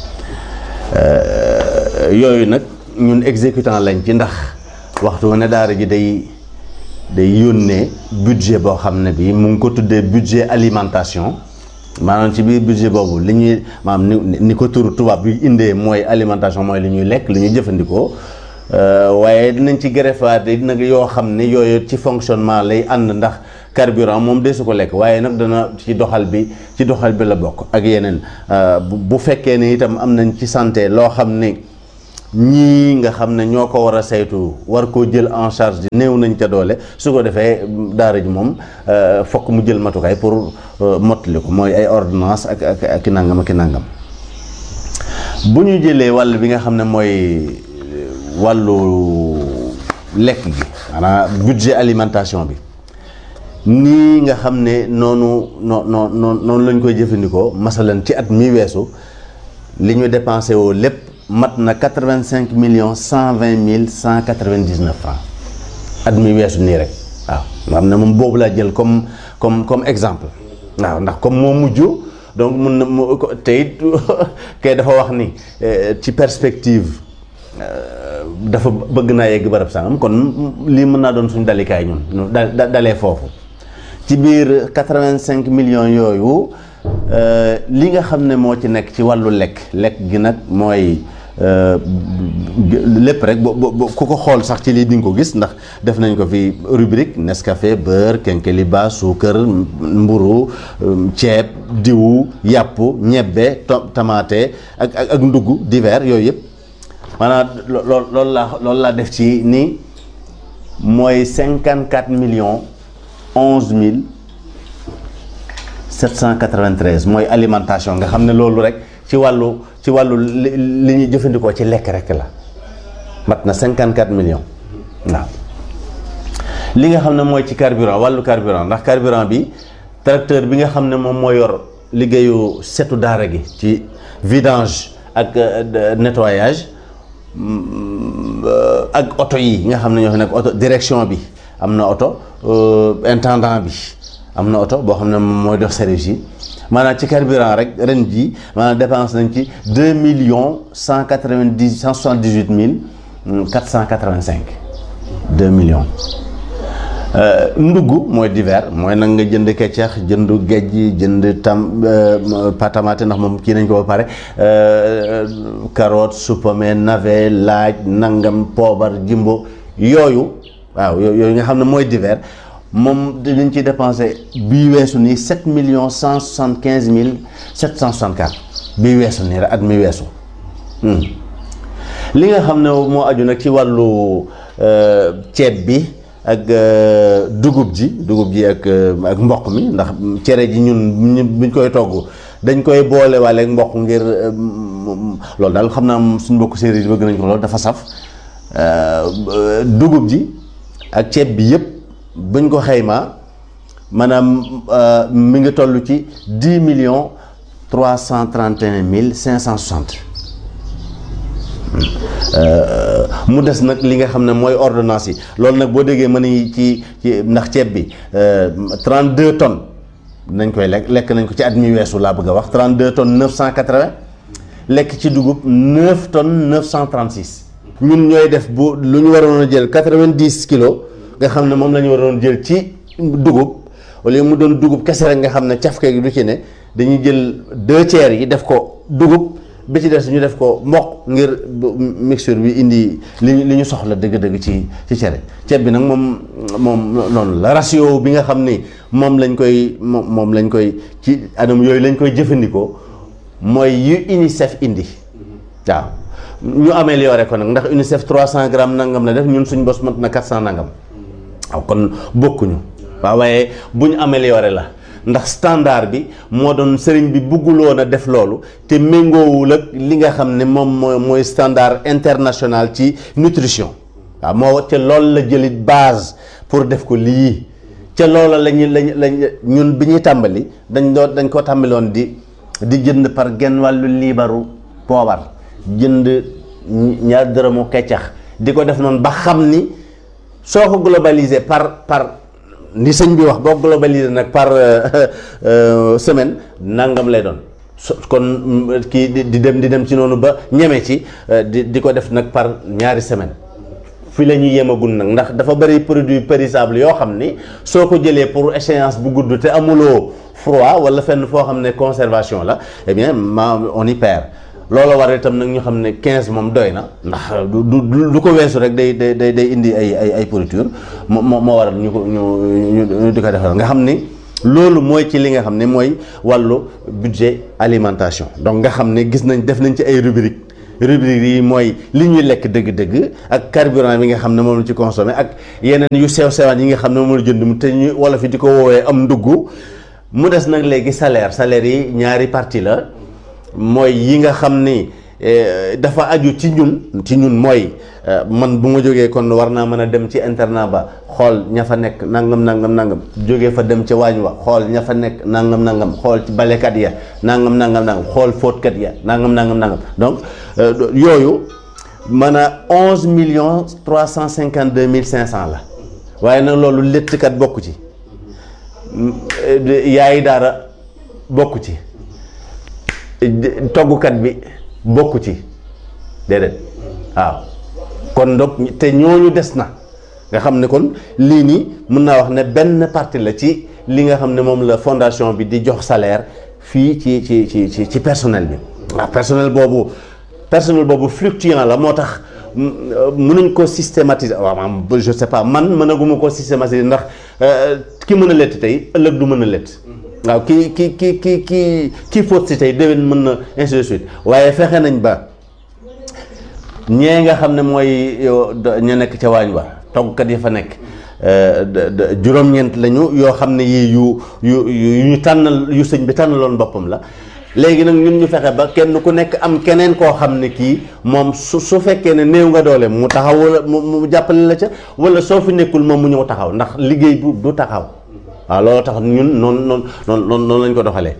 Speaker 11: yooyu nag ñun exécutant lañ ci ndax waxtu ne daara ji day day yónnee budget boo xam ne bii mu ngi ko tuddee budget alimentation maanaam ci biir budget boobu li ñuy maanaam ni ni ko turu tubaab bi indee mooy alimentation mooy li ñuy lekk li ñuy jëfandikoo waaye dinañ ci greffaat nag yoo xam ne yooyu ci fonctionnement lay ànd ndax carburant moom desu ko lekk waaye nag dana ci doxal bi ci doxal bi la bokk ak yeneen bu fekkee ne itam am nañ ci santé loo xam ne ñii nga xam ne ñoo ko war a saytu war koo jël en charge néew nañ ca doole su ko defee daara ji moom fokk mu jël matukaay pour mottali ko mooy ay ordonnance ak ak ak i nangam ak i nangam bu ñu jëlee wàll bi nga xam ne mooy wàllu lekk gi maanaam budget alimentation bi nii nga xam ne noonu noo noo noonu lañ koy jëfandikoo masalan ci at mi weesu li ñu dépensé woo lépp mat na quatre-vingt-cinq millions cent vingt mille cent quatre-vingt-dix-neuf francs at mi weesu nii rek waaw nga xam ne moom boobu laa jël comme comme comme exemple waaw ndax comme moo mujj donc mun na mu te it kay dafa wax ni ci perspective dafa bëgg naa yegg barab sangam kon lii mën naa doon suñu dalikaay ñun da dalee foofu ci biir quatre-vingt-cinq millions yooyu li nga xam ne moo ci nekk ci wàllu lekk lekk gi nag mooy lépp rek bo ku ko xool sax ci lii di nga ko gis ndax def nañ ko fi rubrique Nescafé beurre kenkeliba suukar mburu ceeb diwu yàpp ñebbe tamaate ak ak ak ndugg divers yooyu yëpp maanaam lool loolu laa loolu laa def ci ni mooy cinquante quatre millions onze mille sept cent quatre-vingt-treize mooy alimentation nga xam ne loolu rek ci wàllu ci wàllu li ñuy jëfandikoo ci lekk rek la mat na cinquante quatre millions waaw li nga xam ne mooy ci carburant wàllu carburant ndax carburant bi tracteur bi nga xam ne moom moo yor liggéeyu setu daara gi ci vidange ak nettoyage ak oto yi nga xam ne ñoo fi nekk oto direction bi am na oto intendant bi am na oto boo xam ne moom mooy def service yi maanaam ci carburant rek ren ji maanaam dépense nañ ci deux millions cent quatre-vingt-dix cent soixante-dix-huit mille quatre cent quatre-vingt-cinq deux millions ndugg mooy divers mooy nag nga jënd keccax jënd géej jënd tam patamate ndax moom kii nañ ko ba pare carotte supame navet laaj nangam poobar jimbo yooyu waaw yooyu nga xam ne mooy divers moom dañ ciy dépensé bii weesu nii sept millions cent soixante quinze mille sept cent soixante quatre bii weesu nii rek at mi weesu li nga xam ne moo aju nag ci wàllu ceeb bi ak dugub ji dugub ji ak ak mboq mi ndax cere ji ñun buñ koy togg dañ koy boole waale ak mboq ngir loolu daal xam naa suñ mbokk séeréer yi bëgg nañ ko loolu dafa saf dugub ji ak ceeb bi yëpp buñ ko xaymaa maanaam mi ngi toll ci dix millions trois cent trente et un mille cinq cent soixante mu des nag li nga xam ne mooy ordonnance yi loolu nag boo déggee mën nañu ci ci ndax ceeb bi trente deux tonnes nañ koy lekk lekk nañ ko ci at mi weesu laa bëgg a wax trente deux tonnes neuf cent quatre vingt lekk ci dugub neuf tonnes neuf cent trente six ñun ñooy def bu lu ñu waroon a jël quatre vingt dix kilos nga xam ne moom la ñu waroon jël ci dugub wala mu doon dugub kese rek nga xam ne cafke gi du ci ne dañuy jël deux tiers yi def ko dugub bi ci des ñu def ko mboq ngir mixture bi indi li li ñu soxla dëgg-dëgg ci ci cere ceeb bi nag moom moom noonu la ratio bi nga xam ni moom lañ koy moom moom lañ koy ci anam yooyu lañ koy jëfandikoo mooy yu UNICEF indi waaw ñu amélioré ko nag ndax UNICEF trois cent grammes nangam la def ñun suñ bos mat na quatre cent nangam waaw kon bokkuñu waaw waaye bu ñu amélioré la ndax standard bi moo doon sëriñ bi bugguloon a def loolu te méngoowul ak li nga xam ne moom mooy mooy standard international ci nutrition waaw moo ca loolu la jëlit base pour def ko lii ca loola lañu lañ lañ ñun bi ñuy tàmbali dañ doon dañ ko tàmbaloon di di jënd par genn wàllu liibaru poobar jënd ñaar dërëmu keccax di ko def noonu ba xam ni soo ko globalisé par par ni sëñ bi wax boo globalisé nag par semaine nangam lay doon kon kii di dem di dem ci noonu ba ñeme ci di di ko def nag par ñaari semaine fi la ñuy yemagul nag ndax dafa bëri produit périssable yoo xam ni soo ko jëlee pour échéance bu gudd te amuloo froid wala fenn foo xam ne conservation la eh bien ma on y perd loolu war itam nag ñu xam ne quinze moom doy na ndax du du du ko weesu rek day day day day indi ay ay ay pourriture moo moo waral ñu ko ñu ñu di ko defal nga xam ni loolu mooy ci li nga xam ne mooy wàllu budget alimentation donc nga xam ne gis nañ def nañ ci ay rubrique rubrique yi mooy li ñuy lekk dëgg-dëgg ak carburant bi nga xam ne moom la ci consommé ak yeneen yu sew sewaan yi nga xam ne moom la jënd mu te ñu wala fi di ko woowee am ndugg mu des nag léegi salaire salaire yi ñaari partie la mooy yi nga xam ni dafa aju ci ñun ci ñun mooy man bu ma jógee kon war naa mën a dem ci internat ba xool ña fa nekk nangam nangam nangam jógee fa dem ca waañ wa xool ña fa nekk nangam nangam xool ci balekat ya nangam nangam nangam xool fóotkat ya nangam nangam nangam donc yooyu mën a onze millions trois cent cinquante deux mille cinq cent la waaye nag loolu léttkat bokku ci yaayi daara bokku ci toggukat bi bokku ci déedéet waaw kon donc te ñooñu des na nga xam ne kon lii nii mën naa wax ne benn partie la ci li nga xam ne moom la fondation bi di jox salaire fii ci ci ci ci ci personnel bi waaw personnel boobu personnel boobu fluctuant la moo tax mënuñ ko systématiser waaw maanaam je sais pas man mënaguma ko systématiser ndax ki mën a lett tey ëllëg du mën a lett waaw ki ki ki ki ki ki fóot si tey déwén mën na ainsi de suite waaye fexe nañ ba ñee nga xam ne mooy ñu nekk ca waañ wa toggkat yi fa nekk juróom-ñeent lañu yoo xam ne yii yu yu yu ñu tànnal yu sëñ bi tànnaloon boppam la léegi nag ñun ñu fexe ba kenn ku nekk am keneen koo xam ne kii moom su su fekkee ne néew nga doole mu taxaw wala mu jàppale la ca wala soo fi nekkul moom mu ñëw taxaw ndax liggéey bu du taxaw waaw loolu tax ñun noonu noonu noonu noonu lañ ko doxalee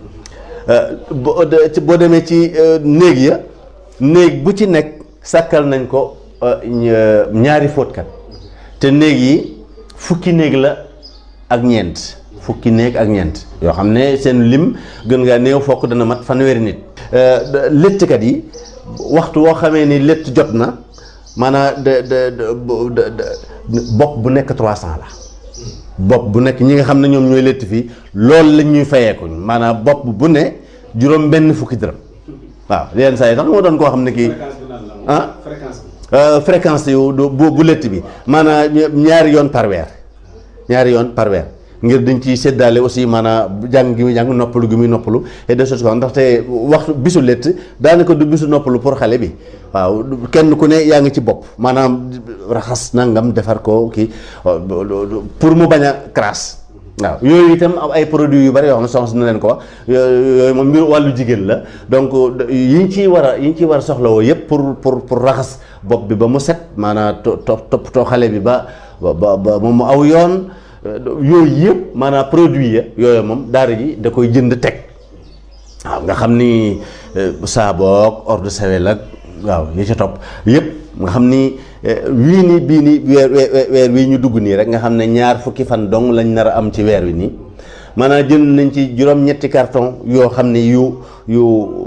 Speaker 11: boo demee ci néeg ya néeg bu ci nekk sàkkal nañ ko ñaari fóotkat te néeg yi fukki néeg la ak ñeent fukki néeg ak ñeent yoo xam ne seen lim gën ngaa néew fokk dana mat fanweeri nit léttkat yi waxtu woo xamee ni létt jot na maanaam de de bopp bu nekk trois cent la bopp bu nekk ñi nga xam ne ñoom ñooy létt fii loolu lañ ñuy fayeeku maanaam bopp bu ne juróom benn fukki dërëm waaw yenn saa yi tax moo doon koo xam ne kii ah fréquence yu bu bu létt bi maanaam ñaari yoon par weer ñaari yoon par weer ngir dañ ciy séddaale aussi maanaam jàng gi muy jàng noppalu gi muy noppalu et de choses ndaxte waxtu bisu létt daanaka du bisu noppalu pour xale bi waaw kenn ku ne yaa ngi ci bopp maanaam raxas nangam defar ko kii pour mu bañ a crasse waaw yooyu itam ay produits yu bari yoo xam ne soxna na leen ko wax yooyu moom mbir wàllu jigéen la donc yi ñu ciy war a yi ñu ciy war a soxlawoo yëpp pour pour pour raxas bopp bi ba mu set maanaam to toppatoo xale bi ba ba ba moom mu aw yoon yooyu yëpp maanaam produit ya yooyu moom daara ji da koy jënd teg waaw nga xam ni saaboog eau de Javel ak waaw yi ca topp yëpp nga xam ni wii nii bii nii weer weer wii ñu dugg nii rek nga xam ne ñaar fukki fan dong lañ nar a am ci weer wi nii maanaam jënd nañ ci juróom-ñetti carton yoo xam ne yu yu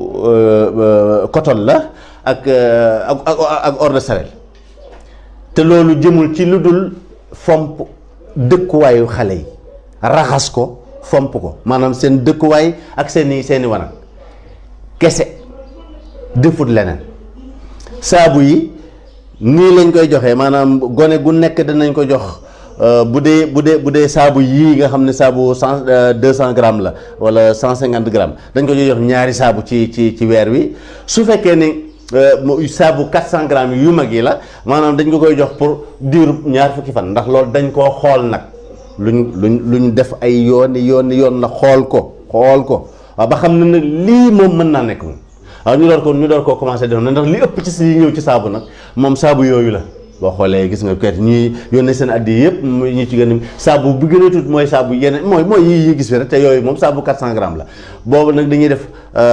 Speaker 11: coton la ak ak ak eau de Javel te loolu jëmul ci lu dul fomp dëkkuwaayu xale yi raxas ko fomp ko maanaam seen dëkkuwaay ak seeni seeni wanag kese defut leneen saabu yi nii lañ koy joxee maanaam gone gu nekk danañ ko jox bu dee bu dee bu dee saabu yii nga xam ne saabu cent deux cent grammes la wala cent cinquante grammes dañ ko jox ñaari saabu ci ci ci weer wi su fekkee ni saabu quatre cent grammes yu mag yi la maanaam dañ ko koy jox pour diiru ñaar fukki fan ndax loolu dañ koo xool nag luñ luñ luñ def ay yooni yooni yoon la xool ko xool ko waaw ba xam ne nag lii moom mën naa nekk moom waaw ñu door ko ñu door koo commencé def na ndax li ëpp ci si ñëw ci saabu nag moom saabu yooyu la boo xoolee gis nga kayit ñuy yónnee seen addi yëpp ñu ci gën a saabu bu gën a tuut mooy saabu yeneen mooy mooy yi yi gis fi rek te yooyu moom saabu quatre cent grammes la boobu nag dañuy def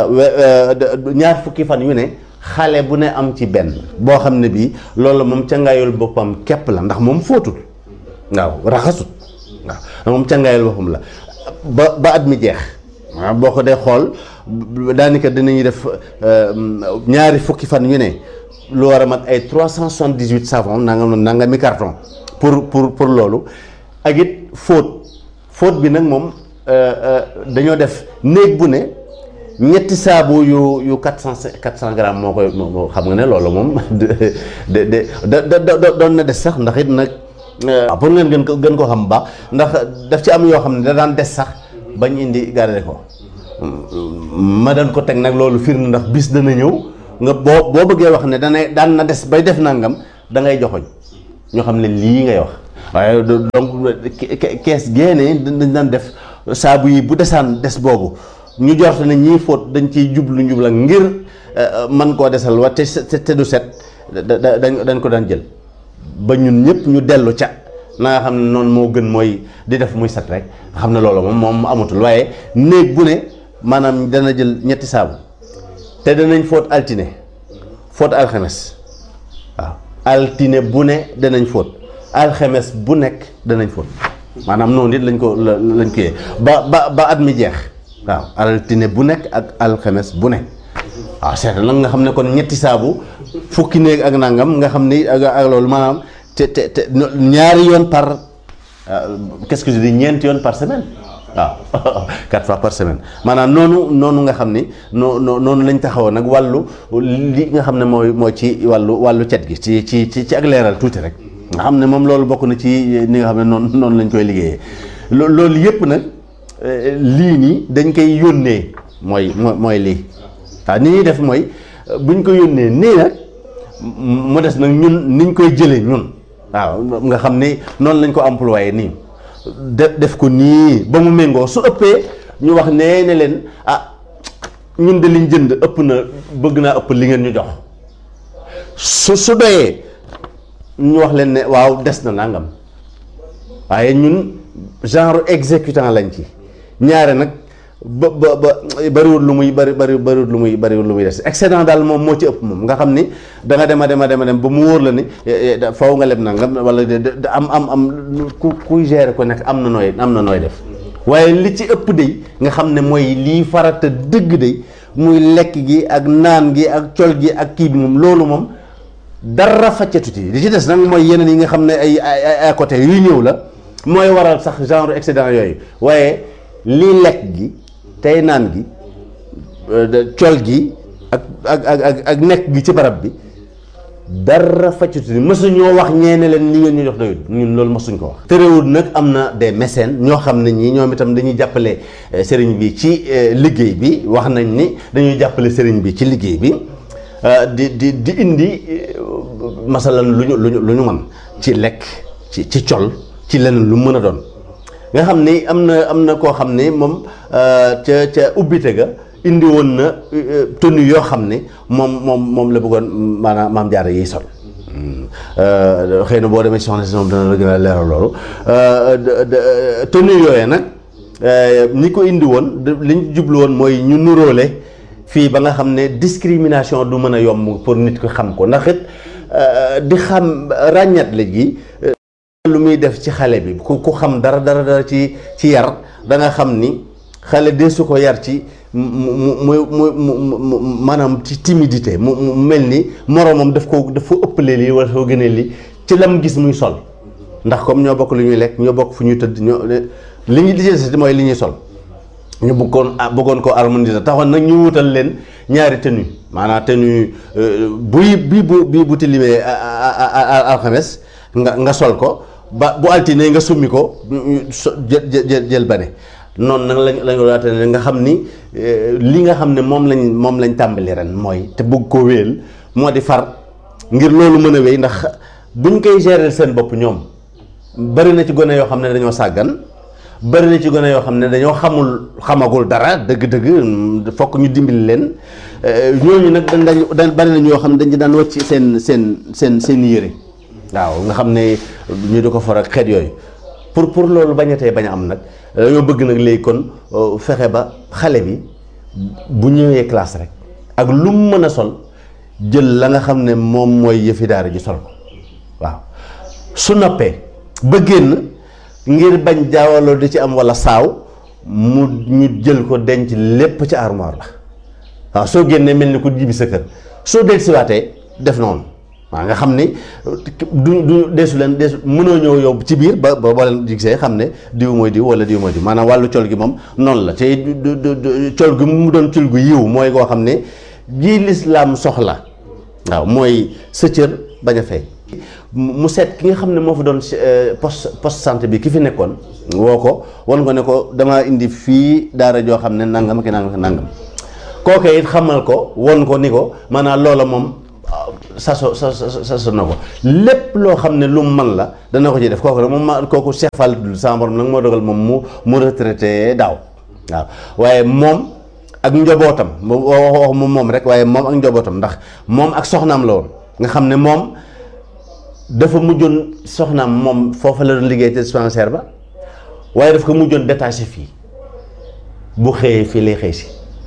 Speaker 11: ñaar fukki fan yu ne xale bu ne am ci benn boo xam ne bii loolu moom cangaayul boppam képp la ndax moom fóotul waaw raxasut waaw moom cangaayul boppam la ba ba at mi jeex waaw boo ko dee xool daanaka dinañuy def ñaari fukki fan yu ne lu war a mat ay trois cent soixante-dix-huit savon nangam nanga mi carton pour pour pour loolu ak it fóot fóot bi nag moom dañoo def néeg bu ne ñetti saabu yu yu quatre cent quatre cent grammes moo koy moo xam nga ne loolu moom de de de da doon na des sax ndax it nag pour ngeen gën ko gën ko xam baax ndax daf ci am yoo xam ne da daan des sax bañ indi garder ko ma daan ko teg nag loolu firnde ndax bis dana ñëw nga boo boo bëggee wax ne dana daan na des bay def nangam da ngay joxoñ ñoo xam ne lii ngay wax waaye donc kees génne dañ daan def saabu yi bu desaan des boobu ñu jort ne ñii fóot dañ ciy jublu njubla ngir man koo desal wa te te du set da dañ ko daan jël ba ñun ñëpp ñu dellu ca na nga xam ne noonu moo gën mooy di def muy set rek xam ne loolu moom moom amatul waaye néeg bu ne maanaam dana jël ñetti saabu te danañ fóot altine fóot alxames waaw altine bu ne danañ fóot alxames bu nekk danañ fóot maanaam noonu it lañ ko lañ ko yee ba ba ba at mi jeex waaw altine bu nekk ak alxames bu nekk waaw seet nag nga xam ne kon ñetti saabu fukki néeg ak nangam nga xam ni ak ak loolu maanaam te te te ñaari yoon par qu'est-ce que je dis ñeenti yoon par semaine waaw quatre fois par semaine maanaam noonu noonu nga xam ni noo noonu lañ taxawoon nag wàllu li nga xam ne mooy mooy ci wàllu wàllu cet gi ci ci ci ci ak leeral tuuti rek nga xam ne moom loolu bokk na ci ni nga xam ne noonu noonu lañ koy liggéeyee loolu yëpp nag lii nii dañ koy yónnee mooy mooy lii waaw ni ñuy def mooy buñ ko yónnee nii nag mu des nag ñun niñ koy jëlee ñun waaw nga xam ne noonu lañ ko employé nii def def ko nii ba mu méngoo su ëppee ñu wax nee ne leen ah ñun de liñ jënd ëpp na bëgg naa ëpp li ngeen ñu jox su su doyee ñu wax leen ne waaw des na nangam waaye ñun genre exécutant lañ ci ñaare nag ba ba ba bariwul lu muy bari bari bariwul lu muy bariwul lu muy des excédent daal moom moo ci ëpp moom nga xam ni da nga dem a dem a dem a dem ba mu wóor la ni faw nga leb nangam wala am am am ku kuy gérer ko nekk am na nooy am na nooy def waaye li ci ëpp day nga xam ne mooy lii farata dëgg day muy lekk gi ak naan gi ak col gi ak kii bi moom loolu moom dara faccatu ci li ci des nag mooy yeneen yi nga xam ne ay ay à côté yuy ñëw la mooy waral sax genre excédent yooyu waaye lii lekk gi tey naan gi col gi ak ak ak ak nekk gi ci barab bi dara faccatu ni mësuñoo wax ñeene leen li ngeen ñu jox doyul ñun loolu mësuñ ko wax terewul nag am na des mécènes ñoo xam ne ñii ñoom itam dañuy jàppale sëriñ bi ci liggéey bi wax nañ ni dañuy jàppale sëriñ bi ci liggéey bi di di di indi masalan lu ñu lu ñu lu ñu mën ci lekk ci ci col ci leneen lu mën a doon nga xam ni am na am na koo xam ni moom ca ca ubbite ga indi woon na tenue yoo xam ni moom moom moom la bëggoon maanaam maam jaara yiy sol xëy na boo demee ci soxna si moom dana la gën a leeral loolu tenue yooyee nag ñi ko indi woon li ñu jublu woon mooy ñu nuróole fii ba nga xam ne discrimination du mën a yomb pour nit ko xam ko ndax it di xam ràññat la gi lu muy def ci xale bi ku ku xam dara dara dara ci ci yar da nga xam ni xale de su ko yar ci mu mu mu mu maanaam ci timidité mu mu mel ni moroomam daf ko daf ko ëppalee lii wala soo gënee lii ci lam gis muy sol ndax comme ñoo bokk lu ñuy lekk ñoo bokk fu ñuy tëdd ñoo li ñu lijjanti mooy li ñuy sol ñu bëggoon bëggoon ko harmoniser taxoon nag ñu wutal leen ñaari tenue maanaam tenue buy bii bu bii bu tilimee alxames nga nga sol ko ba bu altine nga summi ko jël jël jël bane noonu nag lañ lañ ko daatee nga xam ni li nga xam ne moom lañ moom lañ tàmbali ren mooy te bëgg ko wéel moo di far ngir loolu mën a wéy ndax buñ koy gérer seen bopp ñoom bari na ci gone yoo xam ne dañoo sàggan bari na ci gone yoo xam ne dañoo xamul xamagul dara dëgg-dëgg fokk ñu dimbali leen ñooñu nag dañ dañ bari na ñoo xam ne dañ daan wàcc seen seen seen seen yére waaw nga xam ne ñu di ko for ak xeet yooyu pour pour loolu bañatee bañ a am nag dañoo bëgg nag léegi kon fexe ba xale bi bu ñëwee classe rek ak lu mu mën a sol jël la nga xam ne moom mooy yëfi daara ji sol ko waaw su noppee ba génn ngir bañ jaawaloo di ci am walla saaw mu ñu jël ko denc lépp ci armoire la waaw soo génnee mel ni ko jibi sa kër soo dellusiwaatee def noonu waaw nga xam ni du du deesu leen deesu mënoo ñëw yow ci biir ba ba boo leen gisee xam ne diw mooy diw wala diw mooy diw maanaam wàllu col gi moom noonu la te col gi mu doon col gu yiw mooy koo xam ne ji lislaam soxla waaw mooy sa cër bañ a fay mu seet ki nga xam ne moo fa doon poste poste santé bi ki fi nekkoon woo ko wan ko ne ko damaa indi fii daara joo xam ne nangam ki nangam ki nangam kooke it xamal ko won ko ni ko maanaam loola moom saso sa saso na ko lépp loo xam ne lu mu man la dana ko ci def kooku nag moom ma kooku Cheikh Fall sama borom nag moo dogal moom mu mu retraité daaw waaw waaye moom ak njobootam wax wax moom moom rek waaye moom ak njobootam ndax moom ak soxnaam la woon nga xam ne moom dafa mujjoon soxnaam moom foofa la doon liggéey te dispensaire ba waaye daf ko mujjoon détaché fii bu xëyee fii lay xëy si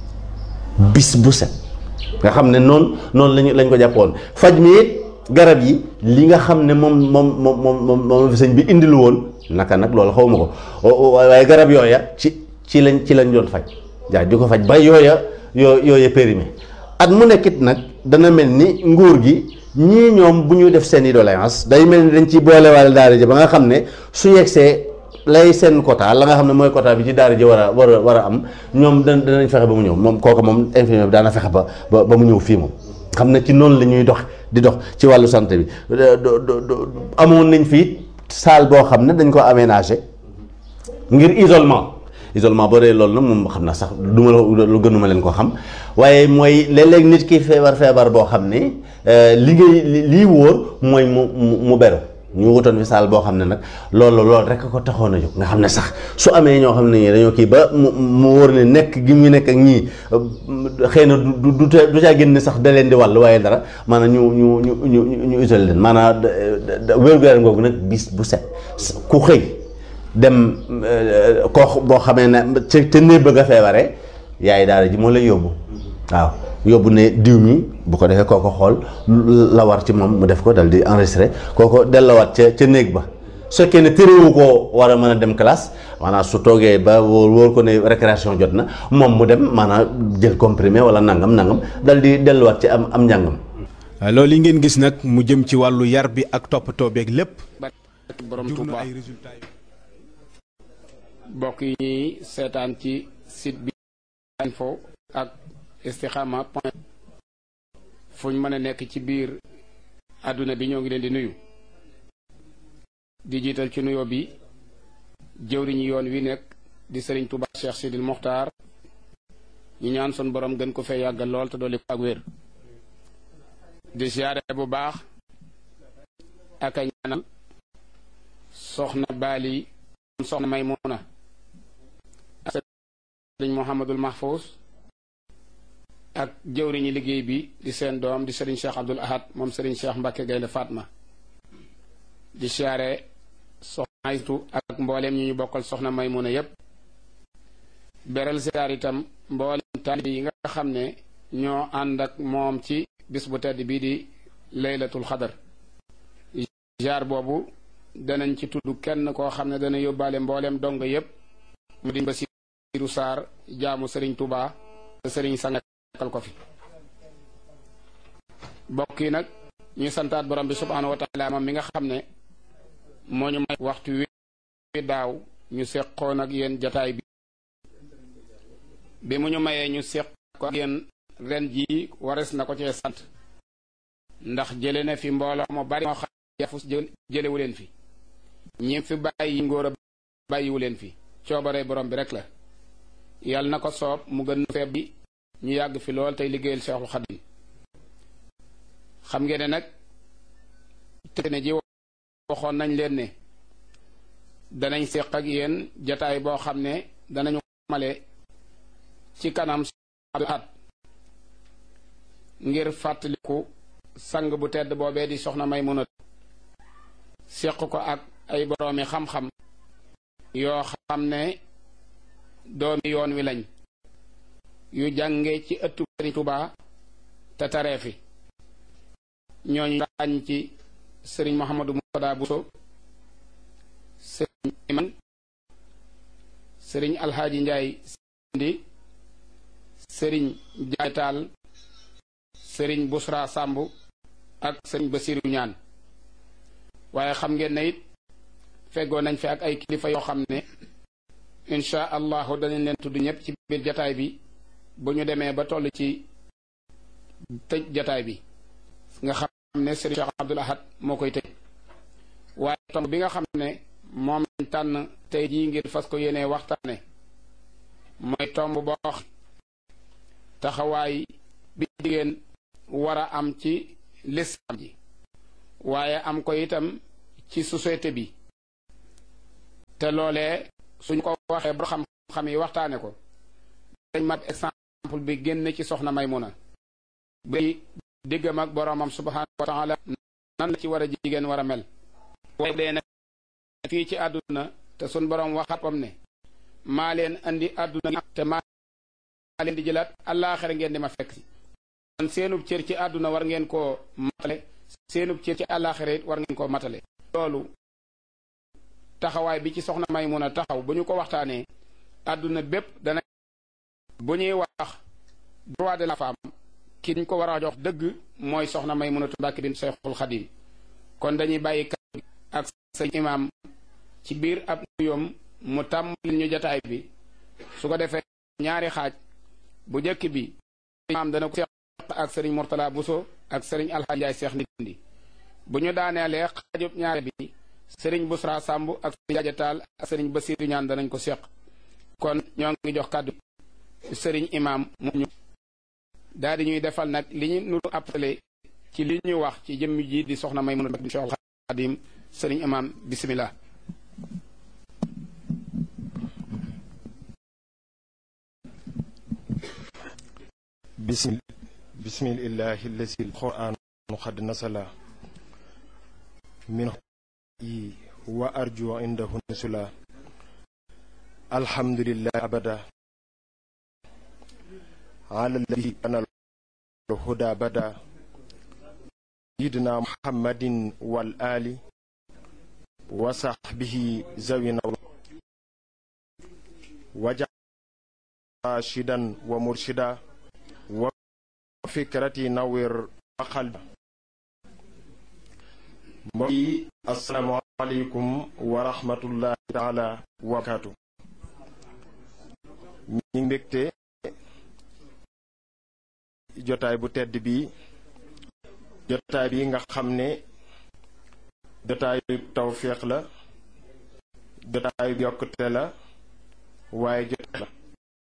Speaker 11: bis bu set nga xam ne noonu noonu lañu lañ ko jàppoon faj mi it garab yi li nga xam ne moom moom moom moom moom fi sëñ bi indilu woon naka nag loolu xaw ma ko waaye garab yooya ci ci lañ ci lañ doon faj jaay di ko faj ba yooya yoo yooya périmé at mu nekkit nag dana mel ni nguur gi ñii ñoom bu ñu def seen i doléance day mel ni dañ ciy boolewaale daara ji ba nga xam ne su yegsee lay seen quota la nga xam ne mooy quota bi ci daara ji war a war a war a am ñoom da danañ fexe ba mu ñëw moom kooku moom infirmier bi daana fexe ba ba ba mu ñëw fii moom xam ne ci noonu la ñuy dox di dox ci wàllu santé bi amoon nañ fii salle boo xam ne dañ ko aménagé ngir isolement isolement boo dee loolu nag moom xam na sax du ma lu gënuma leen ko xam waaye mooy léeg-léeg nit ki feebar feebar boo xam ne li ngay lii wóor mooy mu mu beru ñu wutoon fi salle boo xam ne nag loolu loolu rek ko taxoon a jóg nga xam ne sax su amee ñoo xam ne ñii dañoo kii ba mu mu wóor ne nekk gi mu nekk ak ñii xëy na du du du caa génn sax da leen di wàll waaye dara maanaam ñu ñu ñu ñu ñu isolé leen maanaam wér-gu-yaram googu nag bis bu set ku xëy dem koo boo xamee ne ca ca néeg bëgg a feebaree yaay daara ji moo lay yóbbu waaw yóbbu ne diw mi bu ko defee kooko xool la war ci moom mu def ko dal di enregistré kooko dellawaat ca ca néeg ba su fekkee ne téréwu koo war a mën a dem classe maanaam su toogee ba wóor wóor ko ne récréation jot na moom mu dem maanaam jël comprimé wala nangam nangam dal di delluwaat ci am am njàngam.
Speaker 18: loolu yi ngeen gis nag mu jëm ci wàllu yar bi ak toppatoo beeg lépp.
Speaker 19: borom Touba mbokk yi seetaan ci site bi info ak istikhama point fu ñu mën a nekk ci biir àdduna bi ñoo ngi leen di nuyu di jiital ci nuyoo bi jëwriñu yoon wi nekk di Serigne Touba Cheikh Sidil Mokhtar ñu ñaan son borom gën ko fee yàggal lool te dolli ko ak wér di siyaare bu baax ak a ñaanal soxna Bali soxna Maymuna ak Serigne Mouhamadul Mahfous ak jëwriñu liggéey bi di seen doom di Serigne Cheikh Abdoul Ahad moom Serigne Cheikh Mbacke Gaynde Fatma di siyaare soxna Aytu ak mbooleem ñi ñu bokkal soxna Maymuna yépp beral siyaar itam mbooleem taalibe yi nga xam ne ñoo ànd ak moom ci bis bu tedd bii di laylatul xadar jaar boobu danañ ci tudd kenn koo xam ne dana yóbbaale mbooleem donga yépp mu di Basiiru Saar jaamu Serigne Touba te Serigne sangakal ko fi bokk yi nag ñu santaat borom bi subhaanahu wa taala moom mi nga xam ne moo ñu may waxtu wi daaw ñu seqoon ak yéen jataay bi bi mu ñu mayee ñu seq ko ak yéen ren jii wares na ko cee sant ndax jële na fi mbooloo mu bari moo xam yafus jëlewu leen fi ñi fi bàyyi ngóor a bàyyiwu leen fi coobare borom bi rek la yàlla na ko soob mu gën feeb bi ñu yàgg fi lool tey liggéeyal Seexul Xadim xam ngeen ne nag te ne ji waxoon nañ leen ne danañ seq ak yéen jataay boo xam ne danañu male ci kanam at ngir fàttaliku sang bu tedd boobee di soxna Maymuna seq ko ak ay boroomi xam-xam yoo xam ne doomi yoon wi lañ yu jànge ci ëttu Sëriñ Tuubaa te taree fi ñooñu ràññ ci Sëriñ Mouhamadou Moutada Bousso Sëriñ Iman Sëriñ Alxaaji Njaay Sindi Sëriñ Jaay Taal Sëriñ Busra Sàmb ak Sëriñ Basiru Ñaan waaye xam ngeen ne it feggoo nañ fi ak ay kilifa yoo xam ne insha allahu danañ leen tudd ñëpp ci biir jataay bi bu ñu demee ba toll ci tëj jataay bi nga xam ne Sëriñ Cheikh Abdoul Ahad moo koy tëj waaye tomb bi nga xam ne moom lañ tànn tey jii ngir fas ko yéenee waxtaane mooy tomb boo wax taxawaay bi jigéen war a am ci lislaam ji waaye am ko itam ci société bi te loolee suñ ko waxee ba xam-xam yi waxtaane ko dañ mat exemple bi génn ci soxna Maymuna bi diggam ak boroomam subhaanahu wa taala nan la ci war a jigéen war a mel waaye dee na fii ci àdduna te suñ boroom waxatam ne maa leen andi àdduna te maa leen di jëlaat àllaaxira ngeen di ma fekk si kon seenub cër ci àdduna war ngeen koo matale seenub cër ci àllaaxira it war ngeen koo matale loolu taxawaay bi ci soxna Maymuna taxaw bu ñu ko waxtaanee àdduna bépp dana bu ñuy wax droit de la femme ki ñu ko war a jox dëgg mooy soxna Maymunatu Mbàkke bint Seexul Xadim kon dañuy bàyyi kàddu ak sëñ imaam ci biir ab nuyoom mu tàmbali ñu jataay bi su ko defee ñaari xaaj bu njëkk bi imaam dana ko seq ak sëriñ Mourtala Bousso ak sëriñ Alxaaji Njaay Seex Ndindi bu ñu daaneelee xaajub ñaari bi sëriñ Busra Samb ak sëriñ Jaaja Taal ak sëriñ Basiiru Ñaan danañ ko seq kon ñoo ngi jox kàddu sëriñ imaam mu ñu daal di ñuy defal nag li ñu nu appelé ci li ñu wax ci jëmm ji di soxna Maymuna bintu Seexul Xaadim sëriñ imaam bismillah.
Speaker 20: bismil bismillahi allazi alquran qad nasala min yi wa arju indahu nusula alhamdulillah abada ala alladhi ana الهدى بدا سيدنا محمد والآل وصحبه ذوي وجعل راشدا ومرشدا وفكرتي نور قلبا. السلام عليكم ورحمة الله تعالى وبركاته. ñi mbégte jotaay bu tedd bi jotaay bi nga xam ne jotaayu tawféex la jotaayu yokkute la waaye jotaay la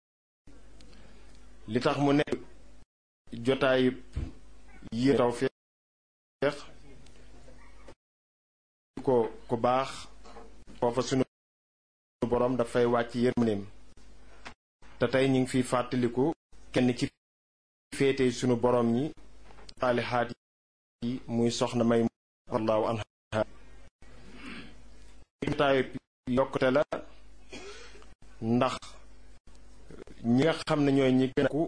Speaker 20: li tax mu nekk jotaayu yi tawféex ko ku baax foofa sunu borom dafay wàcc yërmandeem te tey ñu ngi fiy fàttaliku kenn ci féete sunu borom ñi saalihaat yi muy soxna may wallahu anha jotaayu yokkute la ndax ñi nga xam ne ñooy ñi gën a ku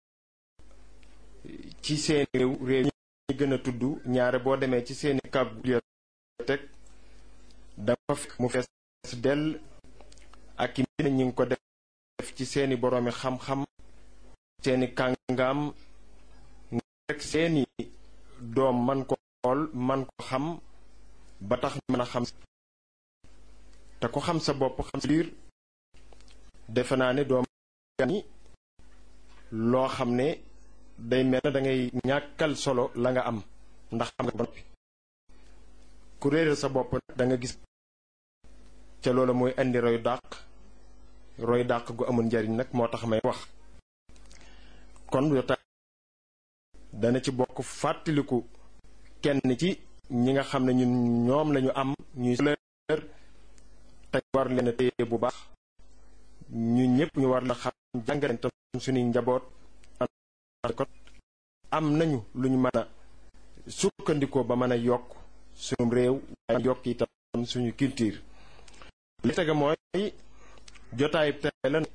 Speaker 20: ci seen réew réew ñi gën a tudd ñaare boo demee ci seeni kàggu bibliothèque dafa fekk mu fees dell ak i mbir ñi ngi ko def ci seeni boroomi xam-xam seeni kàngaam rek seeni doom man ko xool man ko xam ba tax mën a xam te ko xam sa bopp xam sa biir defe naa ne doom ni loo xam ne day mel na da ngay ñàkkal solo la nga am ndax xam nga ba noppi ku réeral sa bopp da nga gis ca loolu mooy indi roy dàq roy dàq gu amul njariñ nag moo tax may wax kon jotaay dana ci bokk fàttaliku kenn ci ñi nga xam ne ñun ñoom lañu am ñuy leer te war leen a téye bu baax ñun ñëpp ñu war la xam jàngale tam suñuy njaboot ko am nañu lu ñu mën a sukkandikoo ba mën a yokk suñu réew waaye yokk itam suñu culture li tege mooy jotaay tey la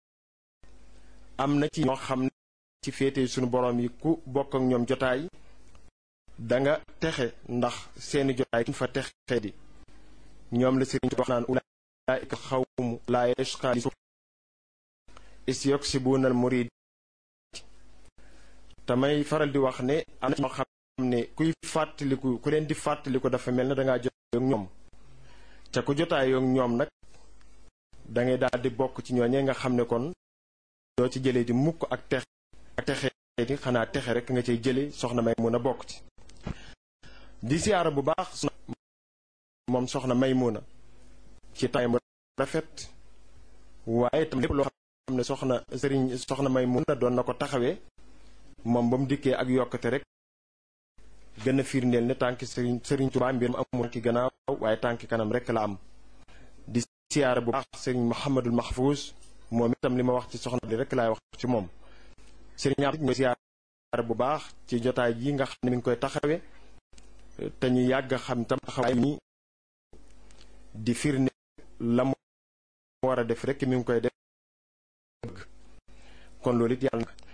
Speaker 20: am na ci ñoo xam ne ci féete suñu borom yi ku bokk ak ñoom jotaay danga texe ndax seeni jotaay kuñ fa texe di ñoom la sëriñ wax naan ulaa'ika xawmu laa yashqaa istiyoksibuna al murid tamay faral di wax ne am na ñoo xam ne kuy fàttaliku ku leen di fàttaliku dafa mel ne dangaa jotaay ak ñoom ca ku jotaay ak ñoom nag dangay daal di bokk ci ñooñee nga xam ne kon doo ci jëlee di mukk ak texe ak texe di xanaa texe rek nga cay jële soxna may mun a bokk ci di siyaara bu baax moom soxna Maymuna ci taayam rafet waaye tam lépp loo xam ne soxna sëriñ soxna Maymuna doon na ko taxawee moom ba mu dikkee ak yokkate rek gën a firndeel ne tànki sëriñ sëriñ Tuubaa mbir mu amul ki gannaaw waaye tànki kanam rek la am di siyaara bu baax sëriñ Muhammadul Mahfouz moom itam li ma wax ci soxna li rek laay wax ci moom sëriñ am ñooy siyaara bu baax ci jotaay yi nga xam ne mi ngi koy taxawee te ñu yàgg xam tam taxawaay mi di firnde la mu war a def rek mi ngi koy def kon loolu it yàlla na